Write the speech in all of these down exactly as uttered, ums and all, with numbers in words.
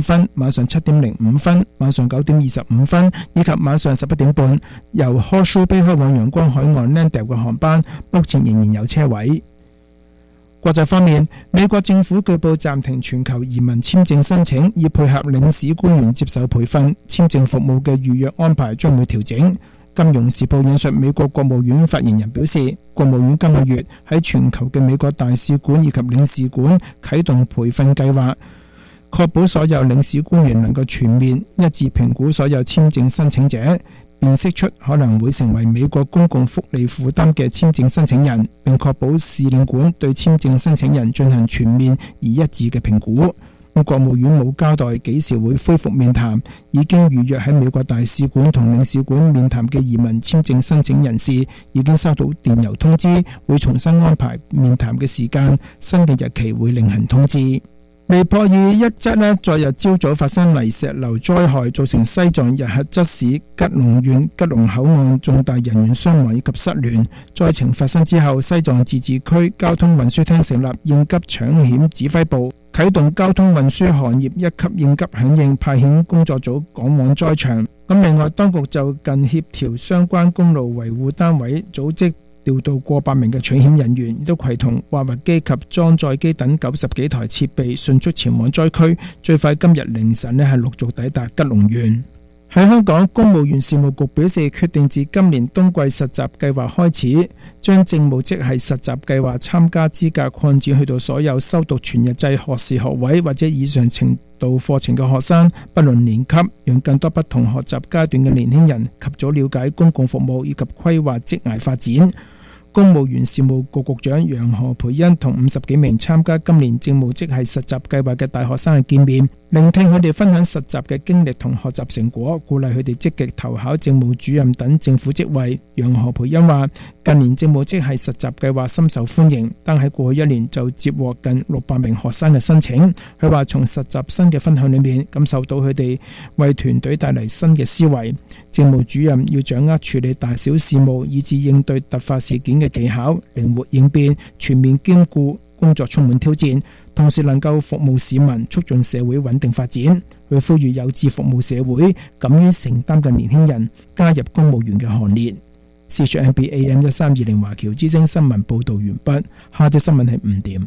分、晚上七點零五分、晚上九點二十五分以及晚上十一點半由 Horseshoe Bay 開往陽光海岸 Landale 嘅航班，目前仍然有車位。國際方面，美國政府據報暫停全球移民簽證申請，以配合領事官員接受培訓，簽證服務嘅預約安排將會調整。金融時報引述美國國務院發言人表示，國務院今個月喺全球嘅美國大使館以及領事館啟動培訓計劃，確保所有領事官員能夠全面一致評估所有簽證申請者，辨識出可能會成為美國公共福利負擔嘅簽證申請人，並確保使領館對簽證申請人進行全面而一致嘅評估。國務院冇交代幾時會恢復面談，已經預約喺美國大使館同領事館面談嘅移民簽證申請人士已經收到電郵通知，會重新安排面談嘅時間，新嘅日期會另行通知。尼泊爾一則呢，昨日朝早發生泥石流災害，造成西藏日喀則市吉隆縣吉隆口岸重大人員傷亡以及失聯。災情發生之後，西藏自治區交通運輸廳成立應急搶險指揮部，啟動交通運輸行業一級應急響應，派遣工作組趕往災場。咁另外，當局就近協調相關公路維護單位，組織調到過百名嘅取險人員，亦都攜同挖掘機及裝載機等九十幾台設備，迅速前往災區。最快今日凌晨呢係陸續抵達吉隆縣。喺香港，公務員事務局表示，決定自今年冬季實習計劃開始，將政務職系實習計劃參加資格擴展去到所有修讀全日制學士學位或者以上程度課程嘅學生，不論年級，讓更多不同學習階段嘅年輕人及早了解公共服務以及規劃職涯發展。公務員事務局局長楊何蓓茵同五十幾名參加今年政務職系實習計劃嘅大學生嘅見面，聆聽佢哋分享實習嘅經歷同學習成果，鼓勵佢哋積極投考政務主任等政府職位。楊何蓓茵話：近年政務職系實習計劃深受歡迎，但喺過去一年就接獲近六百名學生嘅申請。佢話從實習生嘅分享裏面感受到佢哋為團隊帶嚟新嘅思維。政務主任要掌握處理大小事務以至應對突發事件嘅技巧，靈活應變，全面兼顧，工作充滿挑戰，同時能夠服務市民，促進社會穩定發展。佢呼籲有志服務社會、敢於承擔嘅年輕人加入公務員嘅行列。C H N B A M 一三二零華僑之聲新聞報道完畢，下隻新聞係五點。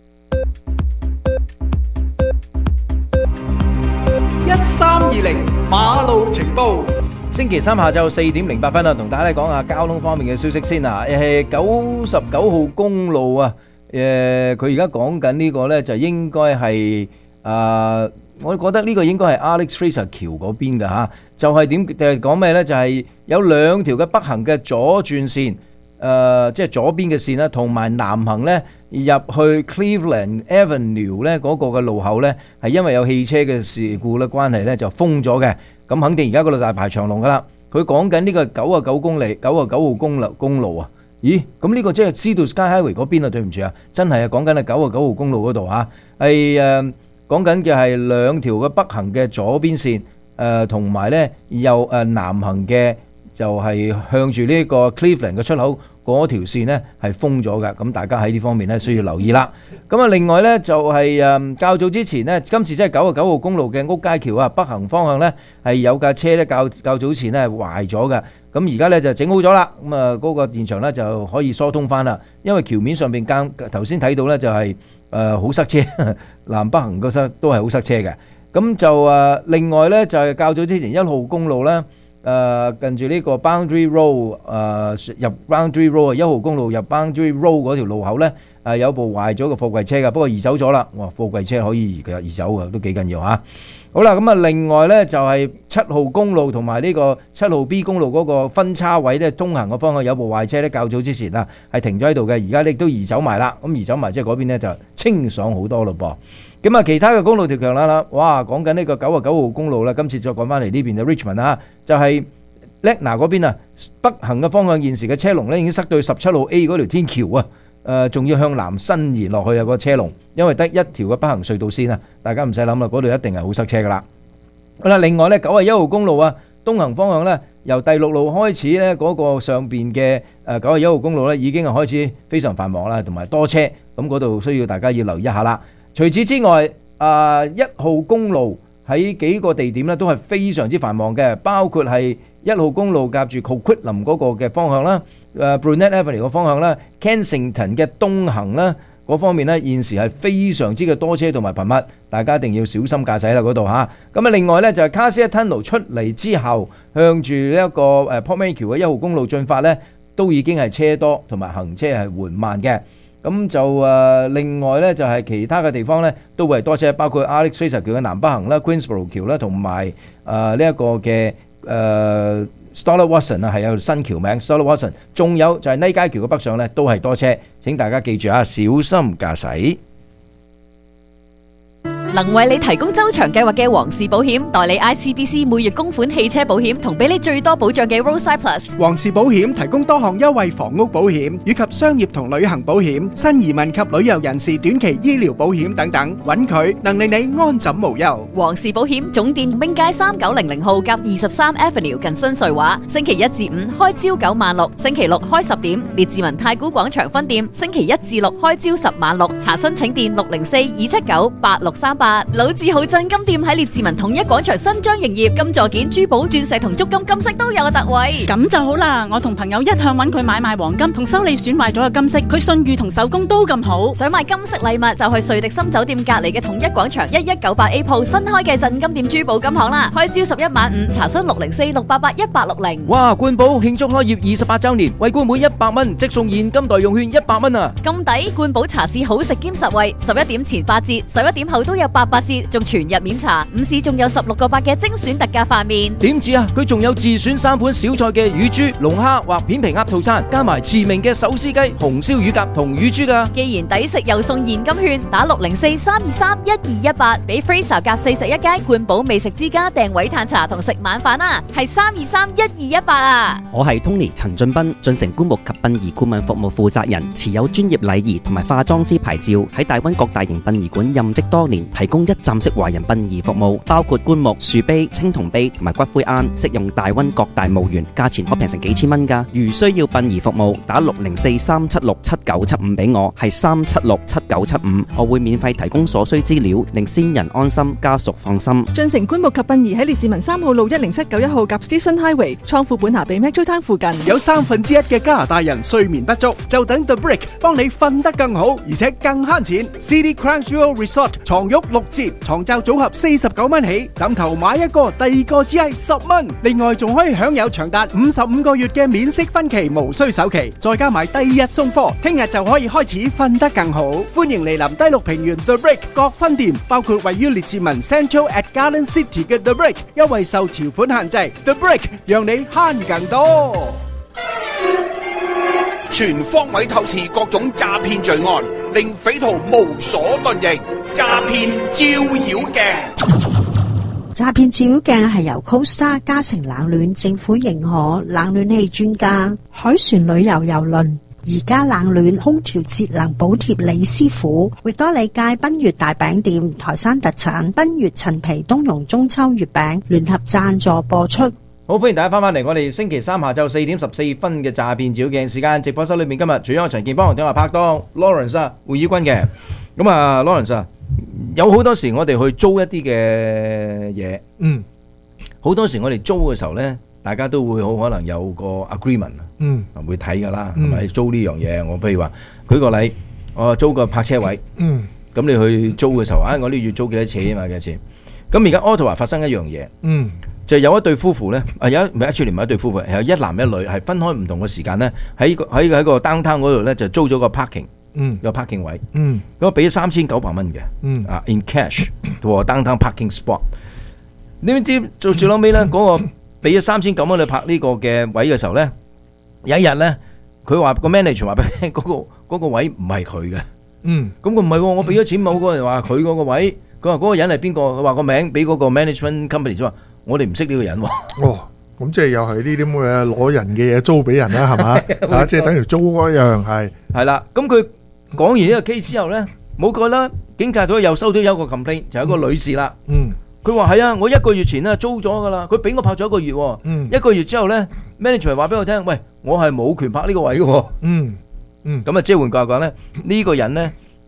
一三二零馬路情報。 星期三下晝四點零八分啊，同大家講下交通方面嘅消息先啊。誒，九十九號公路啊，誒，佢而家講緊呢個呢，就應該係啊，我覺得呢個應該係 Alex Fraser 橋嗰邊嘅嚇，就係點誒講咩呢？就係有兩條嘅北行嘅左轉線，誒，即係左邊嘅線啦，同埋南行呢入去 Cleveland Avenue 呢嗰個嘅路口呢，係因為有汽車嘅事故咧關係呢，就封咗嘅。咁肯定而家嗰度大排長龍噶啦。佢講緊呢個九啊九公里、九啊九號公路公路啊。咦？咁呢個即係 Sea to Sky Highway 嗰邊啊？對唔住啊，真係啊，講緊係九啊九號公路嗰度嚇，係誒講緊嘅係兩條嘅北行嘅左邊線，誒同埋咧右誒南行嘅就係向住呢個 Cleveland 嘅出口嗰條線咧係封咗嘅。咁大家喺呢方面咧需要留意啦。咁啊，另外咧就係誒較早之前咧，今次即係九啊九號公路嘅屋街橋啊，北行方向咧係有架車咧較較早前咧係壞咗嘅。咁而家咧就整好咗啦。咁啊嗰個現場咧就可以疏通翻啦。因為橋面上邊間頭先睇到咧就係誒好塞車，南北行嗰塞都係好塞車嘅。咁就誒另外咧就係較早之前一號公路咧。誒、呃、近住呢個 Boundary Road 誒、呃、入 Boundary Road 一號公路入 Boundary Road 嗰條路口咧，誒、呃、有部壞咗嘅貨櫃車㗎，不過移走咗啦。哇，貨櫃車可以移嘅移走嘅都幾緊要嚇。好啦，咁啊另外咧就係、是、七號公路同埋呢個七號 B 公路嗰個分叉位咧，通行嘅方向有部壞車咧，較早之前啊係停咗喺度嘅，而家咧都移走埋啦。咁移走埋即係嗰邊咧就清爽好多咯噃。咁啊，其他嘅公路條強啦啦，哇！講緊呢個九啊九號公路啦，今次再講翻嚟呢邊嘅 Richmond 啊，就係 Lagna 嗰邊啊，北行嘅方向現時嘅車龍咧已經塞到去十七號 A 嗰條天橋啊，誒，仲要向南伸延落去啊個車龍，因為得一條嘅北行隧道線啊，大家唔使諗啦，嗰度一定係好塞車噶啦。好啦，另外咧九啊一號公路啊，東行方向咧由第六路開始咧，嗰個上邊嘅誒九啊一號公路咧已經係開始非常繁忙啦，同埋多車，咁嗰度需要大家要留意一下啦。除此之外，啊一號公路喺幾個地點咧都係非常之繁忙嘅，包括係一號公路夾住 Coquitlam 嗰個嘅方向啦，誒 Brunet Avenue 個方向啦 ，Kensington 嘅東行啦嗰方面咧，現時係非常之嘅多車同埋頻密，大家一定要小心駕駛啦嗰度嚇。咁啊，另外咧就係 Cassius Tunnel 出嚟之後，向住呢一個誒 Portman 橋嘅一號公路進發咧，都已經係車多同埋行車係緩慢嘅。咁就誒另外咧就係其他嘅地方咧都會係多車，包括 Alex Fraser 橋嘅南北行啦、Queensborough 橋啦，同埋誒呢一個嘅誒 Stoddart Watson 啊，係有新橋名 Stoddart Watson， 仲有就係呢街橋嘅北上咧都係多車，請大家記住啊，小心駕駛。 能為你提供周長計劃嘅皇氏保險，代理 I C B C 每月供款汽車保險，同俾你最多保障嘅 Roadside Plus。 皇氏保險提供多項優惠房屋保險以及商業同旅行保險、新移民及旅遊人士短期醫療保險等等，揾佢能令你安枕無憂。 皇氏保險總店兵街三九零零號夾二十三 Avenue 近新瑞華，星期一至五開朝九晚六，星期六開十點。列治文太古廣場分店星期一至六開朝十晚六，查詢請電六零四二七九八六三八。老字號真金店喺列治文統一廣場新張營業，金座件、珠寶、鑽石同足金金飾都有特惠。 咁就好啦，我同朋友一向揾佢買賣黃金同修理損壞咗嘅金飾，佢信譽同手工都咁好。 想買金飾禮物就去瑞迪森酒店隔離嘅統一廣場一一九八 A 鋪新開嘅真金店珠寶金行啦，開朝十一晚五，查詢六零四六八八一八六零。 哇！冠寶慶祝開業二十八週年，為冠每一百蚊即送現金代用券一百蚊啊！ 咁抵，冠寶茶市好食兼實惠，十一點前八折，十一點後都有八八折。仲全日免查，午市仲有十六個八嘅精選特價飯麵。 點止啊！佢仲有自選三款小菜嘅乳豬、龍蝦或片皮鴨套餐，加埋馳名嘅手撕雞、紅燒乳鴿同乳豬噶。 既然抵食又送現金券，打六零四三二三一二一八，俾 Fraser 夾四十一街冠寶美食之家訂位嘆茶同食晚飯啊！係三二三一二一八啊！ 我係 Tony 陳俊斌，進城棺木及殯儀顧問服務負責人，持有專業禮儀同埋化妝師牌照，喺大灣各大型殯儀館任職多年，提供一站式華人殯儀服務，包括棺木、樹碑、青銅碑同埋骨灰龕，適用大溫各大墓園，價錢可平成幾千蚊㗎。如需要殯儀服務，打六零四三七六七九七五俾我，係三七六七九七五，我會免費提供所需資料，令先人安心，家屬放心。 進城棺木及殯儀喺列治文三號路一零七九一號夾 Station Highway，倉庫本下比 Metro Town 附近。 有三分之一嘅加拿大人睡眠不足，就等 The Brick 幫你瞓得更好，而且更慳錢。City Crown Jewel Resort 床褥六折，床罩組合四十九蚊起，枕頭買一個，第二個只係十蚊。另外仲可以享有長達五十五個月嘅免息分期，無需首期，再加埋第二日送貨，聽日就可以開始瞓得更好。歡迎嚟臨低六平原 The Brick 各分店，包括位於列治文 Central at Garden City 嘅 The Brick， 優惠受條款限制。The Brick 讓你慳更多。 全方位透視各種詐騙罪案，令匪徒無所遁形。詐騙照妖鏡， 詐騙照妖鏡係由 Costa 嘉誠冷暖政府認可冷暖氣專家海船旅遊郵輪而家冷暖空調節能補貼李師傅，域多利街賓悅大餅店台山特產賓悅陳皮冬蓉中秋月餅聯合贊助播出。 好，歡迎大家翻返嚟我哋星期三下晝四點十四分嘅詐騙照妖鏡時間直播室裏面，今日除咗我陳健邦同我拍檔 Lawrence 啊胡以軍嘅，咁啊 Lawrence 啊，有好多時我哋去租一啲嘅嘢，嗯，好多時我哋租嘅時候咧，大家都會好可能有個 agreement，嗯，會睇噶啦，係咪租呢樣嘢？我譬如話舉個例，我租個泊車位，嗯，咁你去租嘅時候，啊，我呢月租幾多錢啊嘛？幾多錢？咁而家 Ottawa 發生一樣嘢，嗯。就有一對夫婦咧，啊有一唔係一出年唔係一對夫婦，係有一男一女，係分開唔同嘅時間咧，喺喺喺個 downtown 嗰度咧就租咗個 parking，嗯，個 parking 位，嗯，咁我俾咗三千九百蚊嘅，嗯，啊 in cash 和 downtown parking spot，你知唔知做最撈尾咧嗰個俾咗三千九蚊去泊呢個嘅位嘅時候咧，有一日咧佢話個 manager 話俾你聽嗰個嗰個位唔係佢嘅，嗯，咁佢唔係喎，我俾咗錢冇，嗰個人話佢嗰個位，佢話嗰個人係邊個？佢話個名俾嗰個 management company 啫嘛。我哋唔識呢個人喎。 哦，咁即係又係呢啲咁嘅攞人嘅嘢租俾人啦，係嘛？啊，即係等於租嗰樣係。係啦，咁佢講完呢個 case 之後咧，冇過啦，警察隊又收到有個 complaint，就有一個女士啦。嗯。佢話係啊，我一個月前咧租咗噶啦，佢俾我泊咗一個月喎。嗯。一個月之後咧 ，manager 話俾我聽，喂，我係冇權泊呢個位嘅喎。嗯。嗯。咁啊，即係換句話講咧，呢個人咧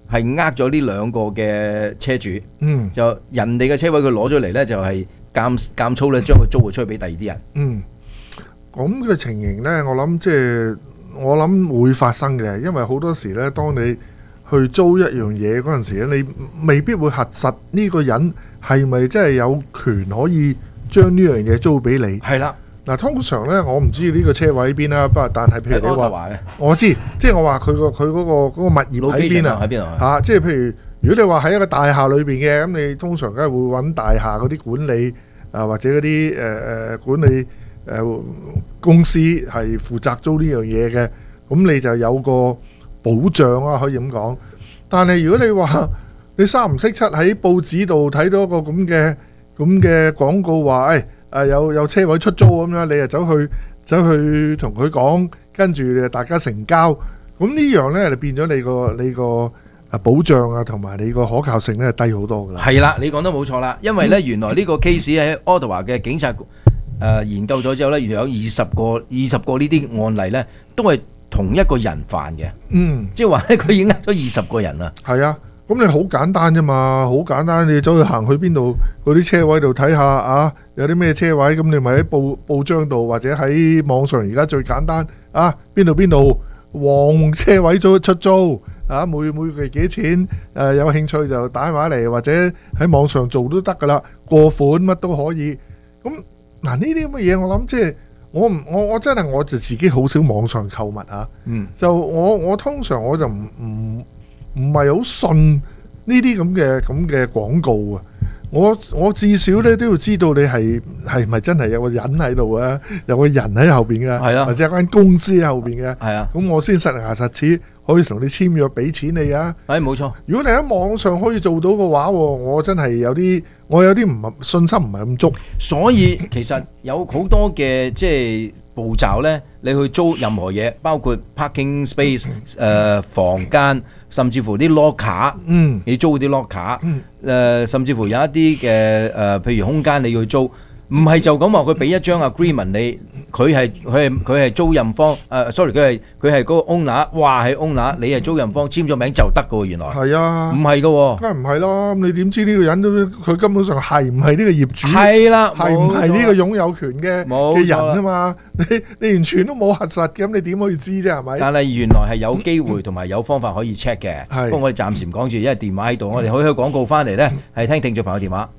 係呃咗呢兩個嘅車主， 嗯， 就人哋嘅車位佢攞咗嚟咧，就係監監粗咧，將佢租咗出去俾第二啲人。 嗯，咁嘅情形咧，我諗即係我諗會發生嘅，因為好多時咧，當你去租一樣嘢嗰陣時咧，你未必會核實呢個人係咪真係有權可以將呢樣嘢租俾你。 係啦。 嗱，通常咧，我唔知呢個車位喺邊啦，不過但係譬如你話，我知，即係我話佢個佢嗰個嗰個物業喺邊啊？ 喺邊啊？ 嚇，即係譬如如果你話喺一個大廈裏邊嘅，咁你通常梗係會揾大廈嗰啲管理啊，或者嗰啲誒誒管理誒公司係負責租呢樣嘢嘅，咁你就有個保障啊，可以咁講。但係如果你話你三唔識七喺報紙度睇到一個咁嘅咁嘅廣告話，誒。誒有有車位出租咁樣，你就走去走去同佢講，跟住大家成交，咁呢樣呢就變咗你個你個誒保障啊，同埋你個可靠性呢係低好多噶啦。 係啦，你講得冇錯啦，因為呢原來呢個 case 喺 Ottawa 嘅警察誒研究咗之後呢，原來有二十個二十個呢啲案例呢，都係同一個人犯嘅。 嗯， 即係話呢，佢已經呃咗二十個人啦。 係啊。咁你好簡單啫嘛，好簡單，你走去行去邊度嗰啲車位度睇下啊，有啲咩車位，咁你咪喺報報章度或者喺網上，而家最簡單啊，邊度邊度黃車位租出租啊，每每個月幾錢？誒、啊、有興趣就打電話嚟，或者喺網上做都得噶啦，過款乜都可以。咁嗱呢啲咁嘅嘢，我諗即係我唔我我真係我就自己好少網上購物啊， 嗯， 就我我通常我就唔唔。唔係好信呢啲咁嘅咁嘅廣告啊！我我至少咧都要知道你係係咪真係有個人喺度啊，有個人喺後邊嘅， 係啊， 或者有間公司喺後邊嘅， 係啊，咁我先實牙實齒可以同你簽約俾錢你啊！ 係冇錯。 如果你喺網上可以做到嘅話，我真係有啲我有啲唔係信心唔係咁足。 所以其實有好多嘅即係步驟咧，你去租任何嘢，包括 parking space 誒房間。甚至乎啲 locker， 嗯， 你租啲 locker， 嗯， 誒，甚至乎有一啲嘅誒，譬如空間你要租，唔係就咁話佢俾一張 agreement 你，佢係佢係佢係租賃方，誒 sorry 佢係佢係嗰個 owner，話係 owner，你係租賃方簽咗名就得嘅喎，原來係啊， 唔係嘅喎， 梗係唔係啦，咁你點知呢個人都佢根本上係唔係呢個業主？ 係啦， 係唔係呢個擁有權嘅嘅人啊嘛？你你完全都冇核實嘅，咁你點可以知啫？係咪？ 但係原來係有機會同埋有方法可以 check 嘅，不過我哋暫時唔講住，因為電話喺度，我哋可以去廣告翻嚟咧，係聽聽眾朋友電話。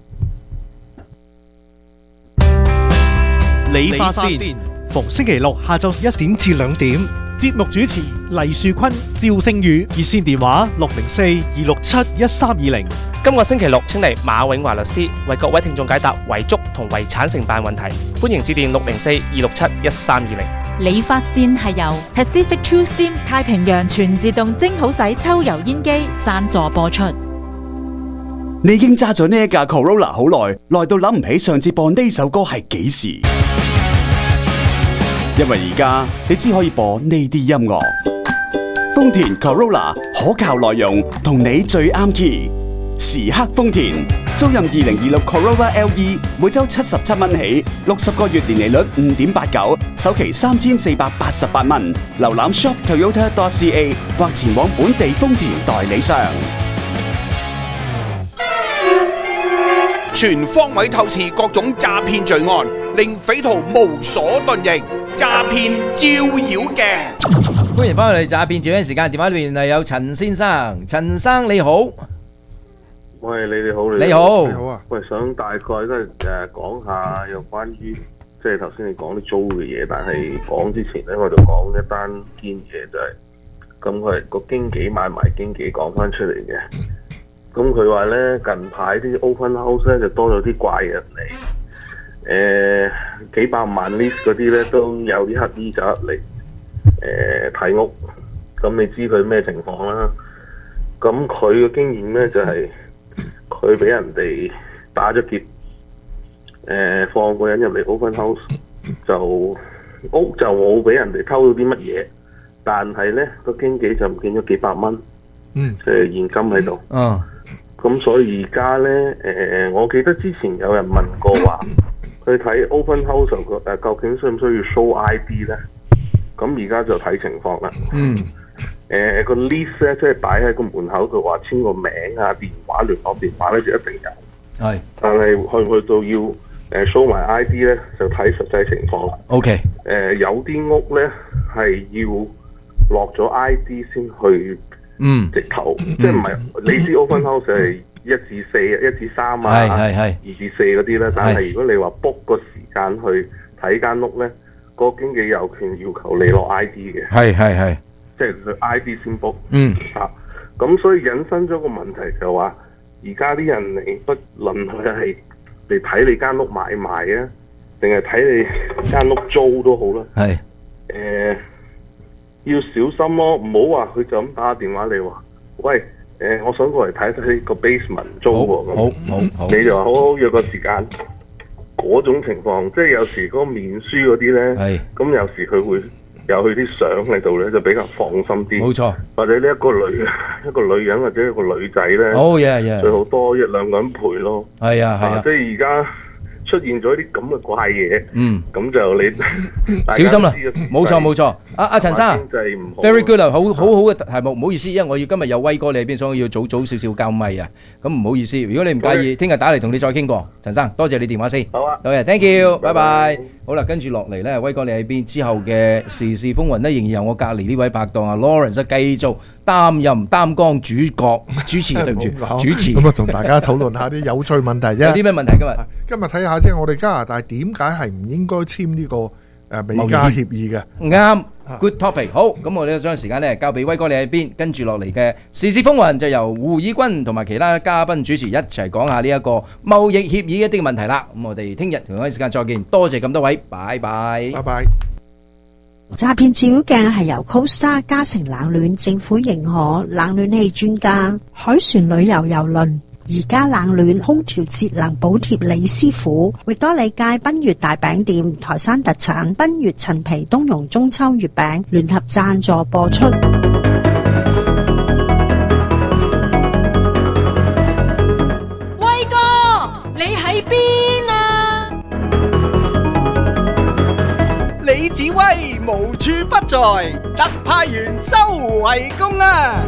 理髮線，逢星期六下晝一點至兩點，節目主持黎樹坤、趙星宇，熱線電話六零四二六七一三二零。 今個星期六請嚟馬永華律師為各位聽眾解答遺囑同遺產承辦問題，歡迎致電六零四二六七一三二零。 理髮線係由 Pacific True Steam 太平洋全自動蒸好洗抽油煙機贊助播出。 你已經揸咗呢一架 Corolla 好耐，耐到諗唔起上次播呢首歌係幾時。因為而家你只可以播呢啲音樂。豐田 Corolla 可靠內容，同你最啱 key。時刻豐田，租賃二零二六 Corolla L E， 每周七十七蚊起，六十個月年利率五點八九，首期三千四百八十八蚊。瀏覽 shop toyota dot c a 或前往本地豐田代理商。 全方位透視各種詐騙罪案，令匪徒無所遁形。詐騙照妖鏡， 歡迎翻嚟詐騙照妖鏡時間，電話裏面係有陳先生，陳生你好。 喂，你哋好， 你好， 你好啊。 喂，想大概都係誒講下有關於即係頭先你講啲租嘅嘢，但係講之前咧，我就講一單堅嘢就係、是，咁佢係個經紀買埋經紀講翻出嚟嘅。咁佢話咧，近排啲 open house 咧就多咗啲怪人嚟，誒、呃、幾百萬 list 嗰啲咧都有啲乞衣就入嚟誒睇屋，咁你知佢咩情況啦？咁佢嘅經驗咧就係佢俾人哋打咗劫，誒、呃、放個人入嚟 open house 就屋就冇俾人哋偷到啲乜嘢，但係咧個經紀就唔見咗幾百蚊， 嗯， 誒現金喺度， 嗯。 咁所以而家咧，誒、呃，我記得之前有人問過話，去睇 open house 誒、呃，究竟需唔需要 show I D 咧？咁而家就睇情況啦。 嗯。 誒、 誒個 list 咧，即係擺喺個門口度話簽個名啊、電話、聯絡電話咧就一定有。 係。 但係去唔去到要誒 show 埋 I D 咧，就睇實際情況啦。 OK。 誒有啲屋咧係要落咗 I D 先去， 嗯， 直頭，即係唔係你知 open house 係一至四、一至三啊， 係係係二至四嗰啲咧。但係如果你話 book 個時間去睇間屋咧，個經紀有權要求你攞 I D 嘅。 係係係。 即係佢 I D 先 book， 嗯啊，咁所以引申咗個問題就話，而家啲人嚟不論佢係嚟睇你間屋買賣啊，定係睇你間屋租都好啦， 係， 誒、要小心咯，唔好話佢就咁打電話嚟話，喂，誒、我想過嚟睇睇個 basement 租喎，咁， 好好好， 你就話好好約個時間，嗰種情況，即係有時嗰個面書嗰啲咧，咁有時佢會。有佢啲相喺度咧，就比較放心啲。冇錯， 或者呢一個女一個女人或者一個女仔咧， 好嘢嘢， 最好多一兩個人陪咯。 係啊係啊， 即係而家出現咗啲咁嘅怪嘢， 嗯， 咁就你小心啦，冇錯冇錯。阿阿陳生啊，very good 啊，好好好嘅題目，唔好意思，因為我要今日有威哥你喺邊，所以我要早早少少交咪啊。咁唔好意思，如果你唔介意，聽日打嚟同你再傾過。陳生，多謝你電話先。好啊，好嘅 ，thank you，拜拜。好啦，跟住落嚟咧，威哥你喺邊？之後嘅時事風雲咧，仍然由我隔離呢位拍檔啊 Lawrence 繼續擔任擔綱主角主持，對唔住，主持。 咁啊，同大家討論下啲有趣問題啫。 有啲咩問題今日？ 今日睇下即係我哋加拿大點解係唔應該簽呢個誒美加協議嘅？ 啱 ，good topic。好，咁我哋將時間咧交俾威哥你喺邊，跟住落嚟嘅時事風雲就由胡以軍同埋其他嘉賓主持一齊講下呢一個貿易協議一啲問題啦。咁我哋聽日同一時間再見，多謝咁多位，拜拜， 拜拜。 詐騙照妖鏡係由 Costa 嘉誠冷暖政府認可冷暖氣專家海船旅遊郵輪而家冷暖空調節能補貼李師傅，域多利街賓悅大餅店台山特產賓悅陳皮冬蓉中秋月餅聯合贊助播出。 威哥，你喺邊啊？ 李子威無處不在，特派員周圍公啊！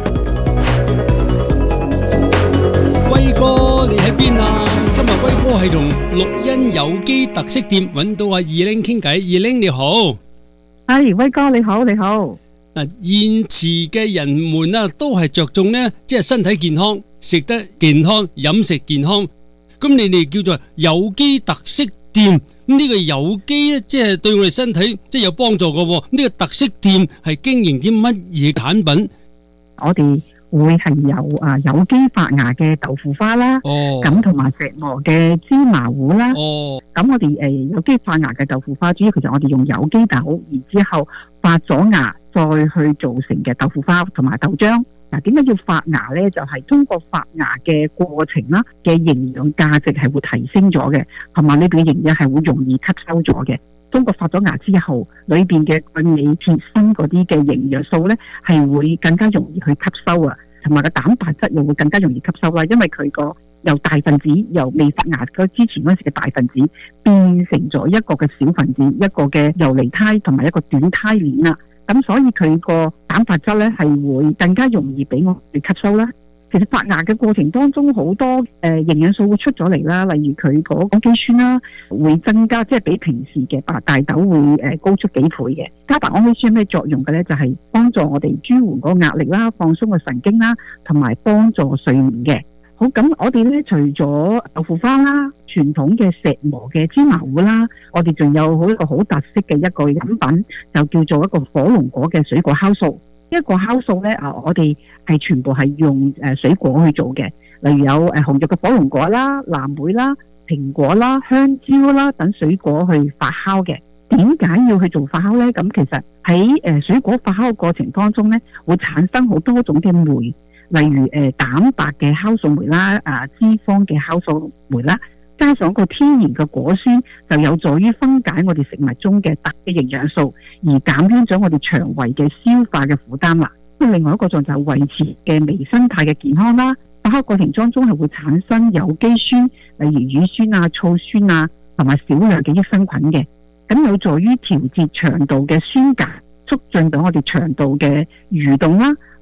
威哥，你喺邊啊？今日威哥係同綠茵有機特色店揾到阿二玲傾偈。二玲你好， 係威哥你好，你好。 嗱，現時嘅人們啊，都係着重呢，即係身體健康，食得健康，飲食健康。咁你哋叫做有機特色店，咁呢個有機咧，即係對我哋身體即係有幫助嘅。呢個特色店係經營啲乜嘢產品？ 我哋會係有啊有機發芽嘅豆腐花啦，咁同埋石磨嘅芝麻糊啦。咁、哦、我哋誒有機發芽嘅豆腐花，主要其實我哋用有機豆，然之後發咗芽再去做成嘅豆腐花同埋豆漿。嗱，點解要發芽咧？就係、是、通過發芽嘅過程啦，嘅營養價值係會提升咗嘅，同埋裏邊嘅營養係會容易吸收咗嘅。通過發咗芽之後，裏邊嘅鈣、鎂、鐵、鋅嗰啲嘅營養素咧，係會更加容易去吸收啊，同埋個蛋白質又會更加容易吸收啦。因為佢個由大分子由未發芽嗰之前嗰時嘅大分子變成咗一個嘅小分子，一個嘅游離胎同埋一個短胎鏈啦。咁所以佢個蛋白質咧係會更加容易俾我哋吸收啦。其實發芽嘅過程當中好多誒營養素會出咗嚟啦，例如佢嗰氨基酸啦會增加，即係比平時嘅白大豆會誒高出幾倍嘅。加白氨基酸有咩作用嘅咧？就係、是、幫助我哋舒緩嗰個壓力啦、放鬆個神經啦，同埋幫助睡眠嘅。好，咁我哋咧除咗豆腐花啦、傳統嘅石磨嘅芝麻糊啦，我哋仲有好一個好特色嘅一個飲品，就叫做一個火龍果嘅水果酵素。一個酵素咧啊，我哋係全部係用誒水果去做嘅，例如有誒紅肉嘅火龍果啦、藍莓啦、蘋果啦、香蕉啦等水果去發酵嘅。點解要去做發酵咧？咁其實喺誒水果發酵嘅過程當中咧，會產生好多種嘅酶，例如誒蛋白嘅酵素酶啦、啊脂肪嘅酵素酶啦，加上個天然嘅果酸，就有助於分解我哋食物中嘅特嘅營養素，而減輕咗我哋腸胃嘅消化嘅負擔啦。咁另外一個就係維持嘅微生態嘅健康啦。發酵過程當中係會產生有機酸，例如乳酸啊、醋酸啊，同埋少量嘅益生菌嘅，咁有助於調節腸道嘅酸鉀，促進到我哋腸道嘅蠕動啦，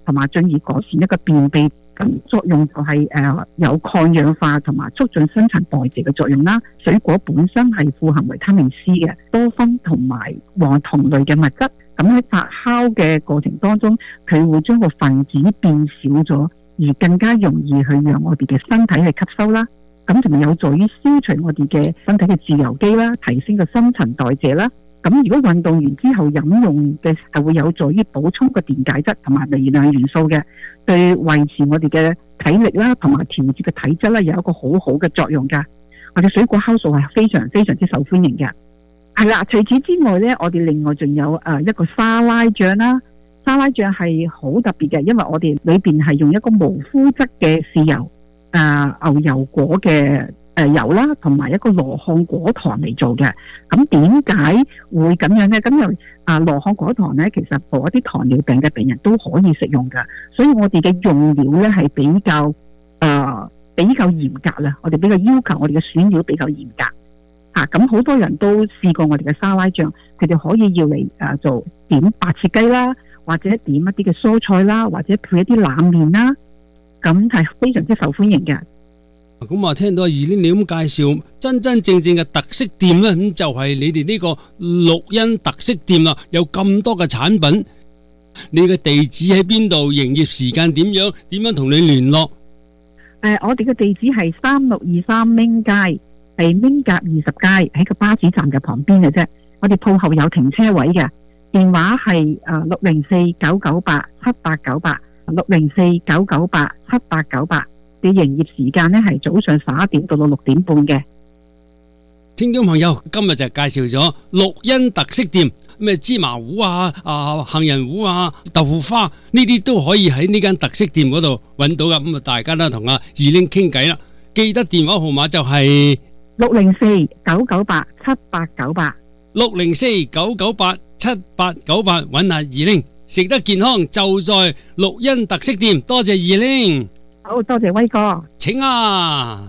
同埋進而改善一個便秘。咁作用就係誒有抗氧化同埋促進新陳代謝嘅作用啦。水果本身係富含維他命 C 嘅，多酚同埋黃酮類嘅物質。咁喺發酵嘅過程當中，佢會將個分子變少咗，而更加容易去讓我哋嘅身體去吸收啦。咁同埋有助於消除我哋嘅身體嘅自由基啦，提升個新陳代謝啦。咁如果運動完之後飲用嘅就會有助於補充個電解質同埋微量元素嘅，對維持我哋嘅體力啦同埋調節嘅體質咧有一個好好嘅作用㗎。我哋水果酵素係非常非常之受歡迎嘅。係啦，除此之外咧，我哋另外仲有誒一個沙拉醬啦。沙拉醬係好特別嘅，因為我哋裏邊係用一個無麩質嘅豉油、誒、呃、牛油果嘅誒油啦，同埋一個羅漢果糖嚟做嘅。咁點解會咁樣呢？咁又啊羅漢果糖呢，其實pour一啲糖尿病嘅病人都可以食用㗎。所以我哋嘅用料呢係比較誒、呃、比較嚴格啦。我哋比較要求我哋嘅選料比較嚴格嚇。咁、啊、好多人都試過我哋嘅沙拉醬，佢哋可以要嚟誒、呃、做點白切雞啦，或者點一啲嘅蔬菜啦，或者配一啲冷麵啦，咁係非常之受歡迎嘅。 咁啊，聽到二玲你咁介紹，真真正正嘅特色店咧，咁就係你哋呢個綠茵特色店啦，有咁多嘅產品。你嘅地址喺邊度？營業時間點樣？點樣同你聯絡？誒、 呃，我哋嘅地址係三六二三明街，係明格二十街，喺個巴士站嘅旁邊嘅啫。我哋鋪後有停車位嘅，電話係誒六零四九九八七八九八，六零四九九八七八九八。嘅營業時間呢係早上十一點到到六點半嘅。 聽眾朋友，今日就介紹咗綠茵特色店，咩芝麻糊啊、啊杏仁糊啊、豆腐花呢啲都可以喺呢間特色店嗰度揾到噶。咁啊，大家都同阿二玲傾偈啦。記得電話號碼就係六零四九九八七八九八， 六零四九九八七八九八，揾下二玲。食得健康就在綠茵特色店。多謝二玲。 好多謝威哥， 請啊！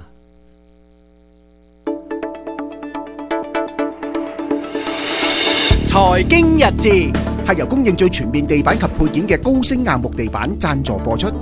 財經日誌係由供應最全面地板及配件嘅高星硬木地板贊助播出。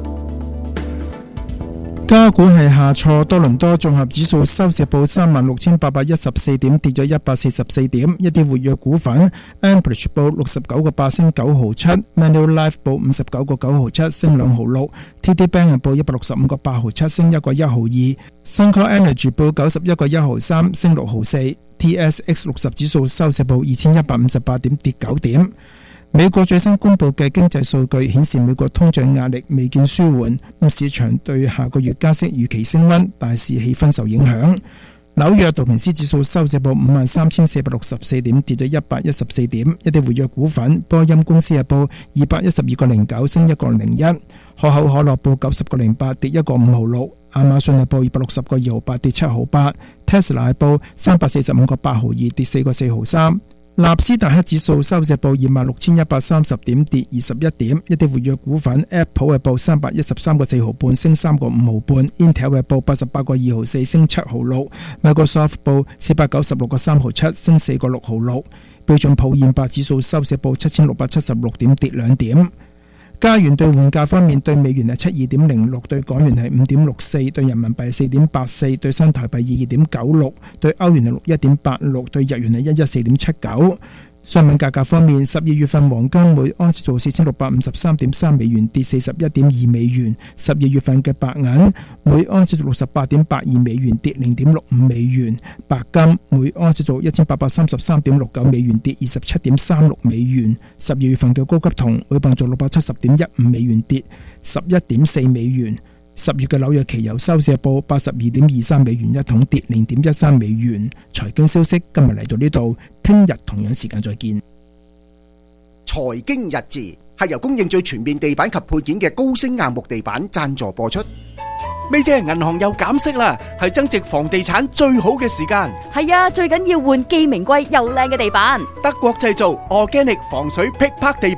加股係下挫，多倫多綜合指數收市報三萬六千八百一十四點，跌咗一百四十四點。一啲活躍股份 Ambridge 報六十九個八升九毫七 ，Manulife 報五十九個九毫七升兩毫六 ，T D Bank 報一百六十五個八毫七升一個一毫二 ，Suncor Energy 報九十一個一毫三升六毫四 ，T S X 六十指數收市報二千一百五十八點，跌九點。美國最新公布嘅經濟數據顯示，美國通脹壓力未見舒緩，咁市場對下個月加息預期升溫，大市氣氛受影響。紐約道瓊斯指數收市報五萬三千四百六十四點，跌咗一百一十四點。一啲活躍股份，波音公司係報二百一十二個零九，升一個零一；可口可樂報九十個零八，跌一個五毫六；亞馬遜係報二百六十個二毫八，跌七毫八；Tesla係報三百四十五個八毫二，跌四個四毫三。納斯達克指數收市報二萬六千一百三十點，跌二十一點。一啲活躍股份 ，Apple 係報三百一十三個四毫半，升三個五毫半 ；Intel 係報八十八個二毫四，升七毫六 ；Microsoft 報四百九十六個三毫七，升四個六毫六。標準普爾百指數收市報七千六百七十六點，跌兩點。加元兌換價方面，對美元係七二點零六，對港元係五點六四，對人民幣四點八四，對新台幣二二點九六，對歐元係六一點八六，對日元係一一四點七九。商品價格方面，十二月份黃金每盎司做四千六百五十三點三美元，跌四十一點二美元；十二月份嘅白銀每盎司做六十八點八二美元，跌零點六五美元；白金每盎司做一千八百三十三點六九美元，跌二十七點三六美元；十二月份嘅高級銅每磅做六百七十點一五美元，跌十一點四美元。十月嘅紐約期油收市報八十二點二三美元一桶，跌零點一三美元。財經消息今日嚟到呢度，聽日同樣時間再見。 財經日誌係由供應最全面地板及配件嘅高星硬木地板贊助播出。咪姐，銀行又減息啦，係增值房地產最好嘅時間。 係啊，最緊要換既名貴又靚嘅地板。 德國製造 Organic 防水噼啪地板，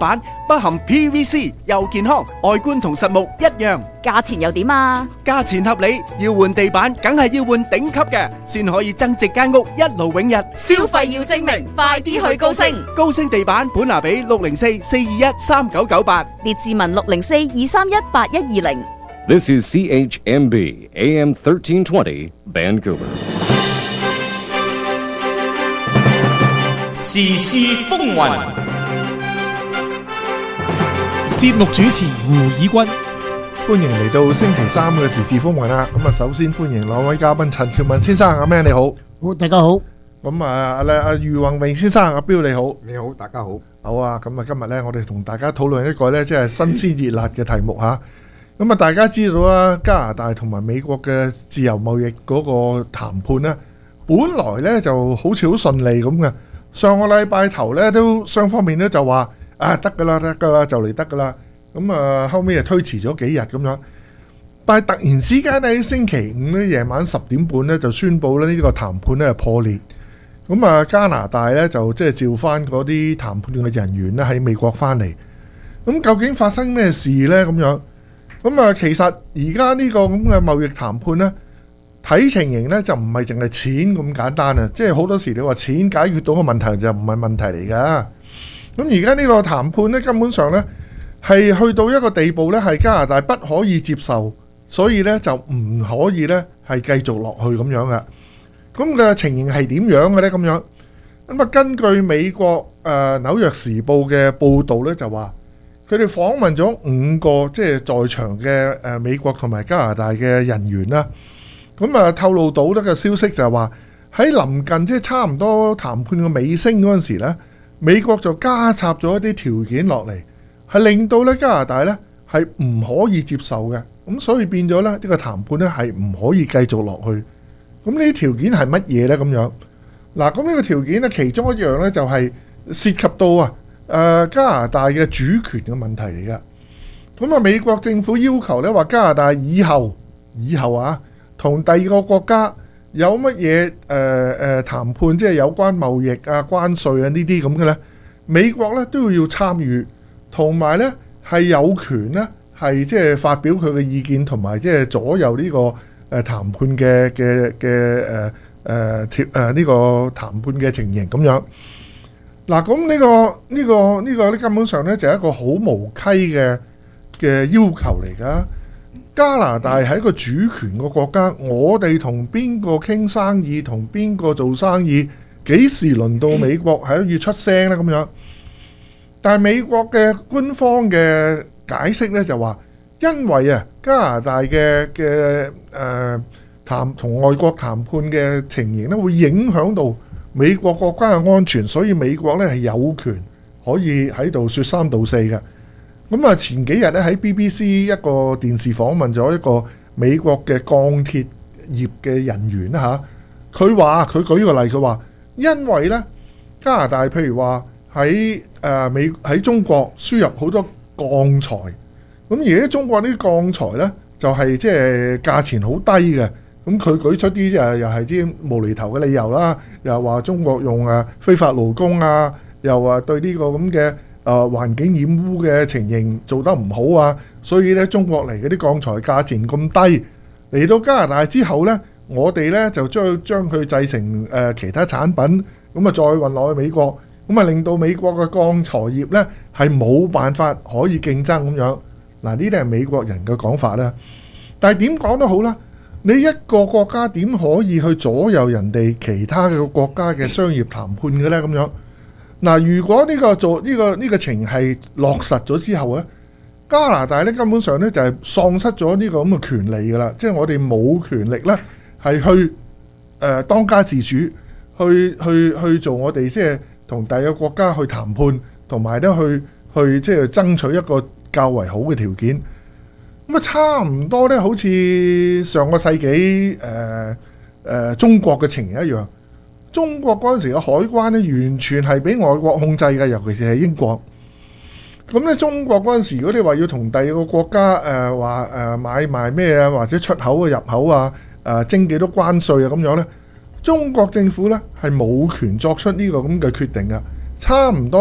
不含 P V C， 又健康，外觀同實木一樣。 價錢又點啊？ 價錢合理，要換地板梗係要換頂級嘅，先可以增值間屋一勞永逸。 消費要精明，快啲去高升。 高升地板本拿比六零四四二一三九九八， 列治文六零四二三一八一二零。 This is C H M B A M thirteen twenty Vancouver。 時事風雲， 節目主持胡以軍， 歡迎嚟到星期三嘅時事風雲啦。咁啊，首先歡迎兩位嘉賓，陳喬文先生，阿 Man 你好。 好，大家好。 咁啊，阿阿余宏榮先生，阿彪你好。 你好，大家好。 好啊，咁啊，今日咧，我哋同大家討論一個咧，即係新鮮熱辣嘅題目吓。咁啊，大家知道啦，加拿大同埋美國嘅自由貿易嗰個談判咧，本來咧就好似好順利咁嘅。上個禮拜頭咧，都雙方面咧就話啊得噶啦，得噶啦，就嚟得噶啦。咁啊，後尾又推遲咗幾日咁樣。但係突然之間咧，星期五咧夜晚十點半咧就宣布咧呢個談判咧破裂。咁啊，加拿大咧就即係召翻嗰啲談判嘅人員咧喺美國翻嚟。咁究竟發生咩事咧？咁樣咁啊，其實而家呢個咁嘅貿易談判咧，睇情形咧就唔係淨係錢咁簡單啊！即係好多時你話錢解決到個問題就唔係問題嚟噶。咁而家呢個談判咧根本上咧係去到一個地步咧，係加拿大不可以接受，所以咧就唔可以咧係繼續落去咁樣嘅。咁嘅情形係點樣嘅咧？咁樣咁啊，根據美國誒、呃、紐約時報嘅報導咧，就話佢哋訪問咗五個即係在場嘅誒美國同埋加拿大嘅人員啦。咁啊，透露到得嘅消息就係話喺臨近即係差唔多談判嘅尾聲嗰陣時咧，美國就加插咗一啲條件落嚟，係令到咧加拿大咧係唔可以接受嘅。咁所以變咗咧呢個談判咧係唔可以繼續落去。咁呢啲條件係乜嘢咧？咁樣嗱，咁呢個條件咧其中一樣咧就係涉及到啊誒加拿大嘅主權嘅問題嚟㗎。咁啊，美國政府要求咧話加拿大以後以後啊。同第二個國家有乜嘢誒誒談判，即係有關貿易啊、關稅啊呢啲咁嘅呢？美國咧都要參與，同埋呢係有權呢係即係發表佢嘅意見，同埋即係左右呢個誒談判嘅嘅嘅誒誒貼誒呢個談判嘅情形咁樣。嗱，咁呢個呢個呢個咧根本上呢就係一個好無稽嘅嘅要求嚟㗎。加拿大係一個主權嘅國家，我哋同邊個傾生意，同邊個做生意，幾時輪到美國係要出聲呢？咁樣，但係美國嘅官方嘅解釋呢，就話，因為啊加拿大嘅嘅誒談同外國談判嘅情形呢，會影響到美國國家嘅安全，所以美國呢係有權可以喺度説三道四嘅。咁啊，前幾日咧喺 B B C 一個電視訪問咗一個美國嘅鋼鐵業嘅人員啦嚇，佢話佢舉個例，佢話因為咧加拿大譬如話喺誒美喺中國輸入好多鋼材，咁而家中國呢啲鋼材咧就係即係價錢好低嘅，咁佢舉出啲誒又係啲無厘頭嘅理由啦，又話中國用誒非法勞工啊，又話對呢個咁嘅誒、呃、環境染污嘅情形做得唔好啊，所以咧中國嚟嗰啲鋼材價錢咁低，嚟到加拿大之後咧，我哋咧就將將佢製成誒、呃、其他產品，咁啊再運落去美國，咁啊令到美國嘅鋼材業咧係冇辦法可以競爭咁樣。嗱，呢啲係美國人嘅講法啦。但係點講都好啦，你一個國家點可以去左右人哋其他嘅國家嘅商業談判嘅咧？咁樣。嗱，如果呢個做呢個呢個情係落實咗之後咧，加拿大咧根本上咧就係喪失咗呢個咁嘅權利㗎啦，即係我哋冇權力咧係去誒當家自主，去去去做我哋即係同第二個國家去談判，同埋咧去去即係爭取一個較為好嘅條件。咁啊，差唔多咧，好似上個世紀誒誒中國嘅情形一樣。中國嗰陣時嘅海關咧，完全係俾外國控制嘅，尤其是係英國。咁咧，中國嗰陣時，如果你話要同第二個國家誒話誒買賣咩啊，或者出口啊、入口啊、誒徵幾多關稅啊咁樣咧，中國政府咧係冇權作出呢個咁嘅決定嘅。差唔多咧，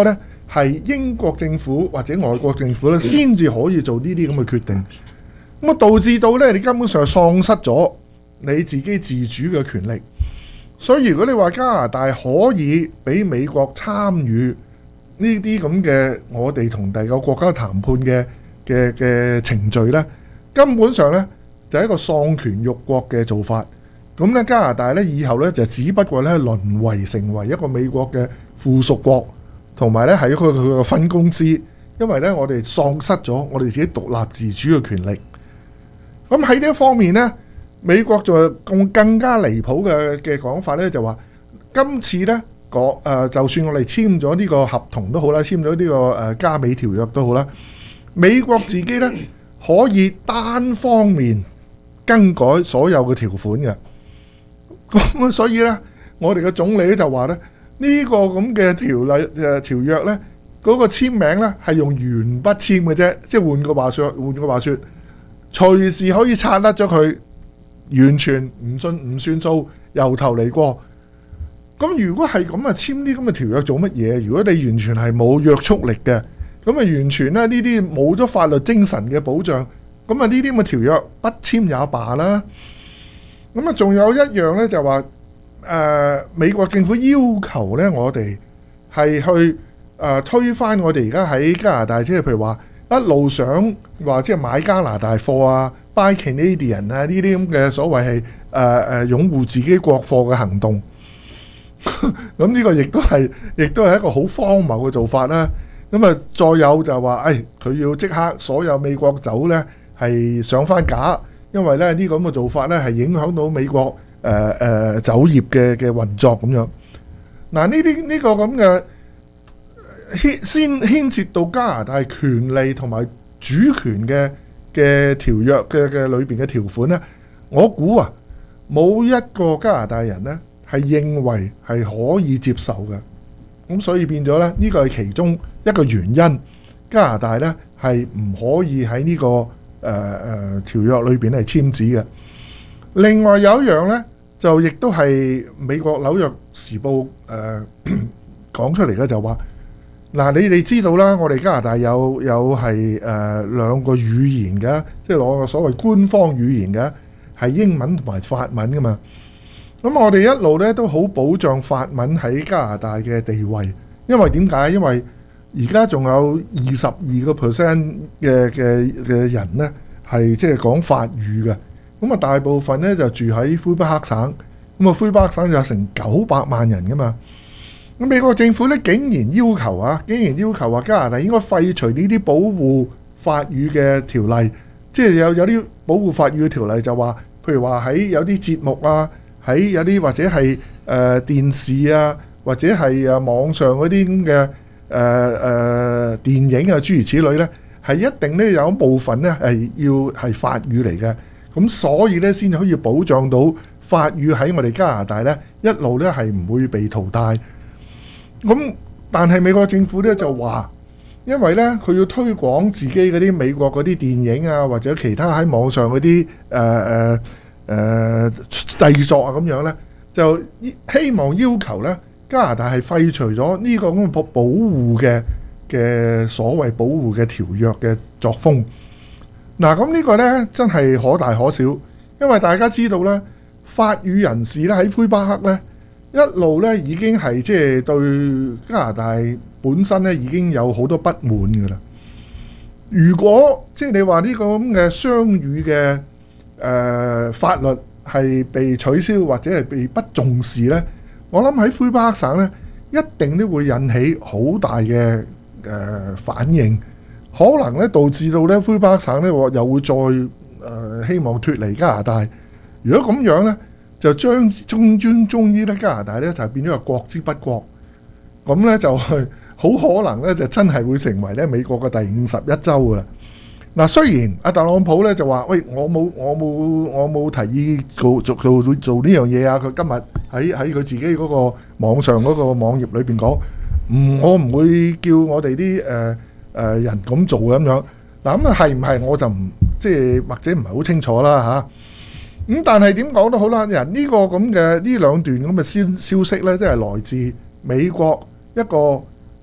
係英國政府或者外國政府咧，先至可以做呢啲咁嘅決定。咁啊，導致到咧，你根本上喪失咗你自己自主嘅權力。所以如果你話加拿大可以俾美國參與呢啲咁嘅我哋同第二個國家談判嘅嘅嘅程序咧，根本上咧就係一個喪權辱國嘅做法。咁咧加拿大咧以後咧就只不過咧淪為成為一個美國嘅附屬國，同埋咧係一個佢嘅分公司，因為咧我哋喪失咗我哋自己獨立自主嘅權力。咁喺呢一方面咧，美國就更更加離譜嘅嘅講法咧，就話今次咧講誒，就算我哋簽咗呢個合同都好啦，簽咗呢個誒加美條約都好啦，美國自己咧可以單方面更改所有嘅條款嘅。咁所以咧，我哋嘅總理就話咧，呢個咁嘅條例誒條約咧，嗰個簽名咧係用鉛筆簽嘅啫，即係換個話說，換個話說，隨時可以拆甩咗佢。完全唔信唔算數，由頭嚟過。咁如果係咁啊，簽啲咁嘅條約做乜嘢？如果你完全係冇約束力嘅，咁啊完全咧呢啲冇咗法律精神嘅保障，咁啊呢啲咁嘅條約不簽也罷啦。咁啊仲有一樣咧就話，誒、呃、美國政府要求咧我哋係去誒、呃、推翻我哋而家喺加拿大，即係譬如話一路想話即係買加拿大貨啊。Buy Canadian 啊，呢啲咁嘅所謂係誒誒擁護自己國貨嘅行動，咁呢個亦都係亦都係一個好荒謬嘅做法啦。咁啊，再有就話，誒佢要即刻所有美國酒咧係上翻架，因為咧呢個咁嘅做法咧係影響到美國誒誒酒業嘅嘅運作咁樣。嗱，呢啲呢個咁嘅牽先牽涉到加拿大權利同埋主權嘅嘅條約嘅嘅裏邊嘅條款咧，我估啊冇一個加拿大人咧係認為係可以接受嘅，咁所以變咗咧呢個係其中一個原因，加拿大咧係唔可以喺呢個誒誒條約裏邊係簽字嘅。另外有一樣咧，就亦都係美國紐約時報誒講出嚟嘅，就話。嗱，你哋知道啦，我哋加拿大有有係誒、呃、兩個語言嘅，即係攞個所謂官方語言嘅，係英文同埋法文噶嘛。咁我哋一路咧都好保障法文喺加拿大嘅地位，因為點解？因為而家仲有二十二個 percent 嘅嘅嘅人咧係即係講法語嘅，咁啊大部分咧就住喺魁北克省，咁啊魁北克省有成九百萬人噶嘛。咁美國政府咧竟然要求啊，竟然要求話加拿大應該廢除呢啲保護法語嘅條例，即係有有啲保護法語嘅條例就話，譬如話喺有啲節目啊，喺有啲或者係誒、呃、電視啊，或者係誒網上嗰啲咁嘅誒誒電影啊諸如此類咧，係一定咧有一部分咧係要係法語嚟嘅，咁所以咧先可以保障到法語喺我哋加拿大咧一路咧係唔會被淘汰。咁，但係美國政府咧就話，因為咧佢要推廣自己嗰啲美國嗰啲電影啊，或者其他喺網上嗰啲誒誒誒製作啊咁樣咧，就希望要求咧加拿大係廢除咗呢個咁嘅保保護嘅嘅所謂保護嘅條約嘅作風。嗱，咁呢個咧真係可大可小，因為大家知道咧，法語人士咧喺魁北克咧。一路咧已經係即係對加拿大本身咧已經有好多不滿㗎啦。如果即係你話呢個咁嘅雙語嘅誒、呃、法律係被取消或者係被不重視咧，我諗喺魁北克省咧一定都會引起好大嘅誒、呃、反應，可能咧導致到咧魁北克省咧又會再誒、呃、希望脫離加拿大。如果咁樣咧，就將終終終於咧加拿大咧就變咗個國之不國，咁咧就係好可能咧就真係會成為咧美國嘅第五十一州噶啦。嗱，雖然阿特朗普咧就話：喂，我冇我冇我冇提議做做做做呢樣嘢啊！佢今日喺喺佢自己嗰個網上嗰個網頁裏邊講，唔我唔會叫我哋啲誒誒人咁做咁樣。嗱，咁啊係唔係我就唔即係或者唔係好清楚啦嚇。咁但係點講都好啦，人呢個咁嘅呢兩段咁嘅消消息咧，都係來自美國一個